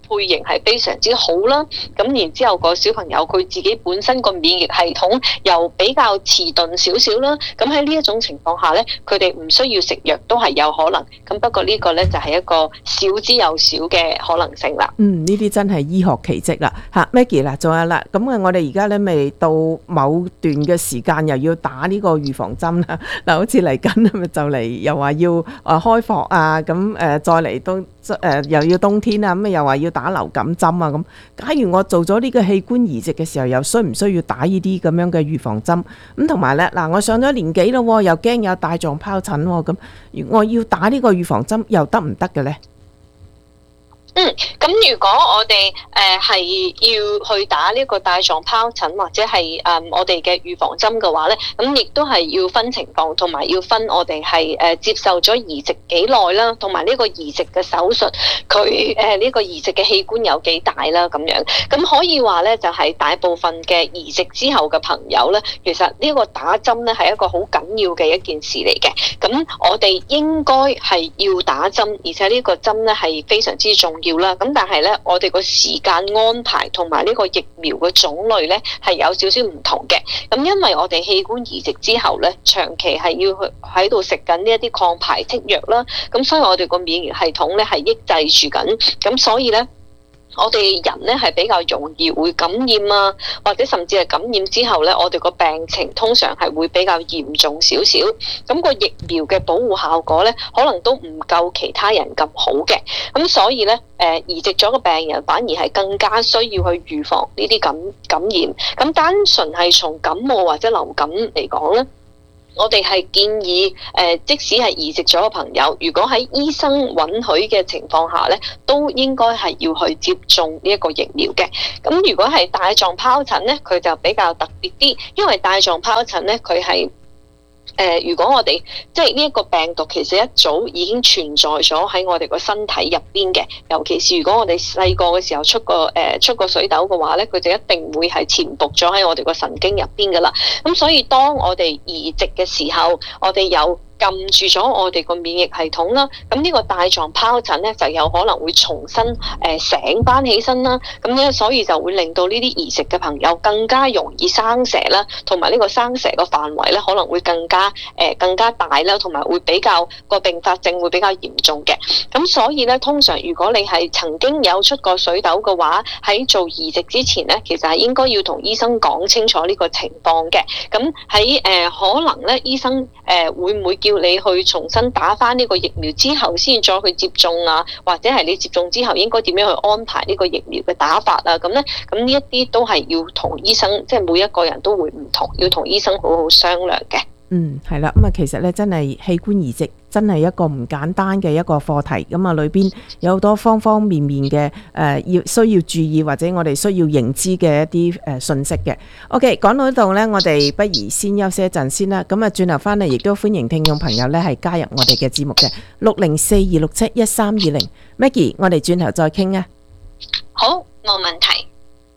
配型係非常之好啦。咁然之後個小朋友佢自己本身個免疫系統又比較遲鈍少少啦。咁喺呢一種情況下咧，佢哋唔需要食藥都係有可能。咁不過呢個咧就係一個少之又少嘅可能性啦。 嗯，呢啲真係醫學奇蹟啦。嚇 Maggie 啦，仲有啦，咁啊，我哋而家咧未到某段嘅時間，又要打呢個預防針啦。嗱，好似嚟緊咪就嚟又話要誒開學啊，咁誒再嚟都誒又要冬天啊，咁又話要打流感針啊，咁假如我做咗呢個器官移植嘅時候，又需唔需要打呢啲咁樣嘅預防針？咁同埋咧，嗱，我上咗年紀咯，又驚有帶狀疱疹喎，咁我要打呢個預防針又得唔得嘅咧？ 嗯，咁如果我哋誒係要去打呢個帶狀疱疹或者係誒、呃、我哋嘅預防針嘅話咧，咁亦都係要分情況，同埋要分我哋係誒接受咗移植幾耐啦，同埋呢個移植嘅手術佢誒呢個移植嘅器官有幾大啦咁樣。咁可以話咧，就係、是、大部分嘅移植之後嘅朋友咧，其實呢個打針咧係一個好緊要嘅一件事嚟嘅。咁我哋應該係要打針，而且呢個針咧係非常之重要。要啦，咁但係咧，我哋個時間安排同埋呢個疫苗嘅種類咧係有少少唔同嘅。咁因為我哋器官移植之後咧，長期係要去喺度食緊呢一啲抗排斥藥啦，咁所以我哋個免疫系統咧係抑制住緊，咁所以咧。我哋人咧係比較容易會感染啊，或者甚至係感染之後咧，我哋個病情通常係會比較嚴重少少。咁個疫苗嘅保護效果咧，可能都唔夠其他人咁好嘅。咁所以咧，誒移植咗個病人反而係更加需要去預防呢啲感感染。咁單純係從感冒或者流感嚟講咧。我哋係建議，誒、呃，即使係移植咗嘅朋友，如果喺醫生允許嘅情況下咧，都應該係要去接種呢一個疫苗嘅。咁如果係帶狀疱疹咧，佢就比較特別啲，因為帶狀疱疹咧，佢係。誒、呃，如果我哋即係呢一個病毒，其實一早已經存在咗喺我哋個身體入邊嘅。尤其是如果我哋細個嘅時候出個誒、呃、出個水痘嘅話咧，佢就一定會係潛伏咗喺我哋個神經入邊噶啦。咁所以當我哋移植嘅時候，我哋有撳住咗我哋個免疫系統啦，咁呢個帶狀疱疹咧就有可能會重新誒、呃、醒翻起身啦，咁咧所以就會令到呢啲移植嘅朋友更加容易生蛇啦，同埋呢個生蛇個範圍咧可能會更加誒、呃、更加大啦，同埋會比較個併發症會比較嚴重嘅。咁所以咧，通常如果你係曾經有出過水痘嘅話，喺做移植之前咧，其實係應該要同醫生講清楚呢個情況嘅。咁喺誒可能咧，醫生誒、呃、會唔會叫你去重新打返呢個疫苗之後先再去接種啊，或者係你接種之後應該點樣去安排呢個疫苗嘅打法啊？咁咧，咁呢一啲都係要同醫生，即係每一個人都會唔同，要同醫生好好商量嘅。 嗯，係啦，咁啊，其實咧真係器官移植真係一個唔簡單嘅一個課題，咁啊裏邊有好多方方面面嘅誒要需要注意或者我哋需要認知嘅一啲誒信息嘅。OK， 講到呢度呢，我哋不如先休息一陣先啦。咁啊轉頭翻嚟，亦都歡迎聽眾朋友呢係加入我哋嘅節目嘅六零四二六七一三二零。Maggie， 我哋轉頭再傾啊。 好，冇問題。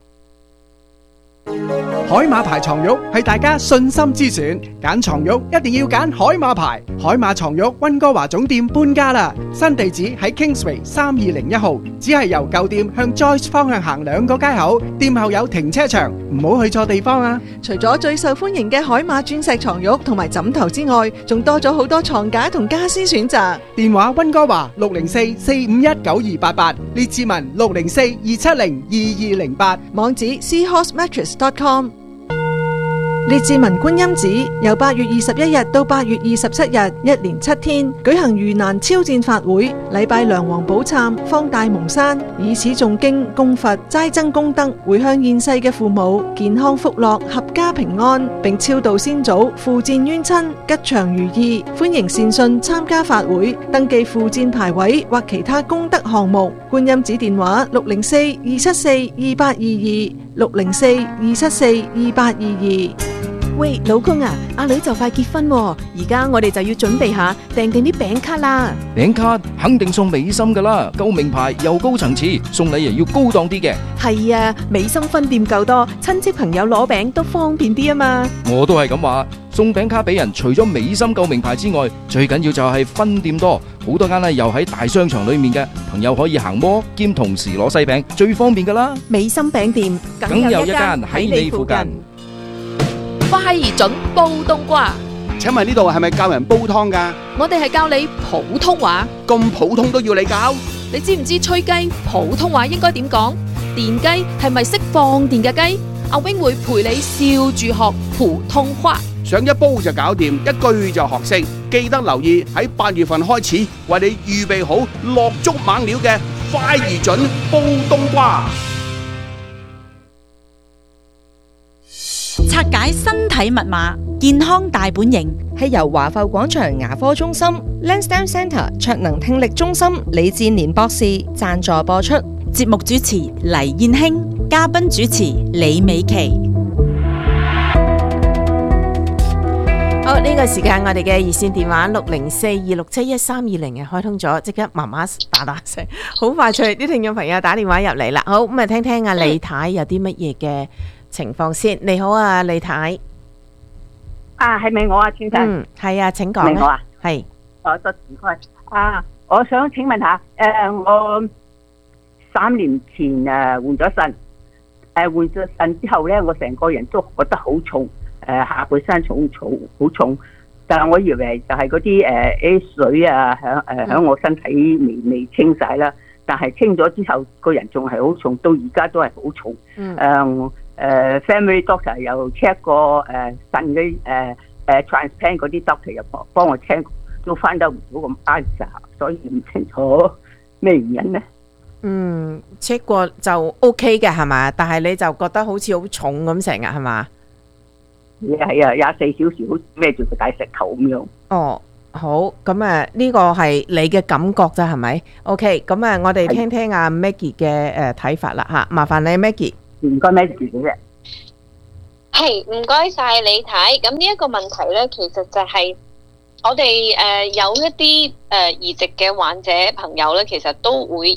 海馬牌床褥係大家信心之選，揀床褥一定要揀海馬牌。海馬床褥溫哥華總店搬家啦，新地址喺 Kingsway 三二零一號，只係由舊店向 Joyce 方向行兩個街口，店後有停車場，唔好去錯地方啊！ 除咗最受歡迎嘅海馬鑽石床褥同埋枕頭之外，仲多咗好多床架同家私選擇。 電話溫哥華六零四四五一九二八八，列治文六零四二七零二二零八， 網址 seahorse mattress dot com。列治文觀音寺由八月二十一日到八月二十七日，一連七天舉行盂蘭超薦法會，禮拜梁皇寶懺，方大蒙山，以此誦經供佛，齋增功德，回向現世嘅父母健康福樂，合家平安，並超度先祖，附薦冤親，吉祥如意。歡迎善信參加法會，登記附薦牌位或其他功德項目。觀音寺電話六零四二七四二八二二，六零四二七四二八二二。 喂，老公啊，阿女就快結婚喎，而家我哋就要準備下訂定啲餅卡啦。 餅卡肯定送美心噶啦，夠名牌又高層次，送禮又要高檔啲嘅。 係啊，美心分店夠多，親戚朋友攞餅都方便啲啊嘛。 我都係咁話。 送餅卡俾人，除咗美心舊名牌之外，最緊要就係分店多，好多間呢又喺大商場裏面嘅，朋友可以行摩兼同時攞西餅，最方便噶啦。 美心餅店梗有一間喺你附近。 快而準煲冬瓜。 請問呢度係咪教人煲湯㗎？ 我哋係教你普通話。 咁普通都要你教？ 你知唔知吹雞普通話應該點講？電雞係咪識放電嘅雞？阿 wing 會陪你笑住學普通話。 想一煲就搞掂，一句就學識。記得留意喺八月份開始，為你預備好落足猛料嘅快而準煲冬瓜。 拆解身體密碼，健康大本營係由華埠廣場牙科中心 Lansdowne Centre 卓能聽力中心李志年博士贊助播出。 節目主持黎燕興，嘉賓主持李美琪。 好，呢、這個時間我哋嘅熱線電話六零四二六七一三二零啊開通咗，即刻媽媽打打聲，好快脆啲聽眾朋友打電話入嚟啦。好，咁啊聽聽阿李太有啲乜嘢嘅情況先。你好啊，李太。 啊，係咪我啊，先生？ 嗯，係啊，請講。 係我啊， 係。 我多唔該。啊，我想請問下，誒、呃，我三年前誒換咗腎，誒換咗腎之後咧，我成個人都覺得好重。誒、呃、下半身重重好重，但係我以為就係嗰啲誒啲水啊，響誒響我身體未未清晒啦。但係清咗之後，個人仲係好重，到而家都係好重。 嗯。 誒誒、呃、family doctor 又 check 過誒腎嘅誒誒 transplant 嗰啲 doctor 又幫幫我 check，都翻得唔到咁 answer，所以唔清楚咩原因咧？ 嗯 check 過就 OK 嘅係嘛？但係你就覺得好似好重咁成日係嘛？ 係啊，廿四小時好似孭住個大石頭咁樣。 哦，好，咁啊呢個係你嘅感覺啫，係咪 ？OK，咁啊我哋聽聽阿 Maggie 嘅誒睇法啦吓，麻煩你 Maggie。 唔該 Maggie 嘅啫。 係，唔該晒李太。咁呢一個問題咧，其實就係我哋誒有一啲誒移植嘅患者朋友咧，其實都會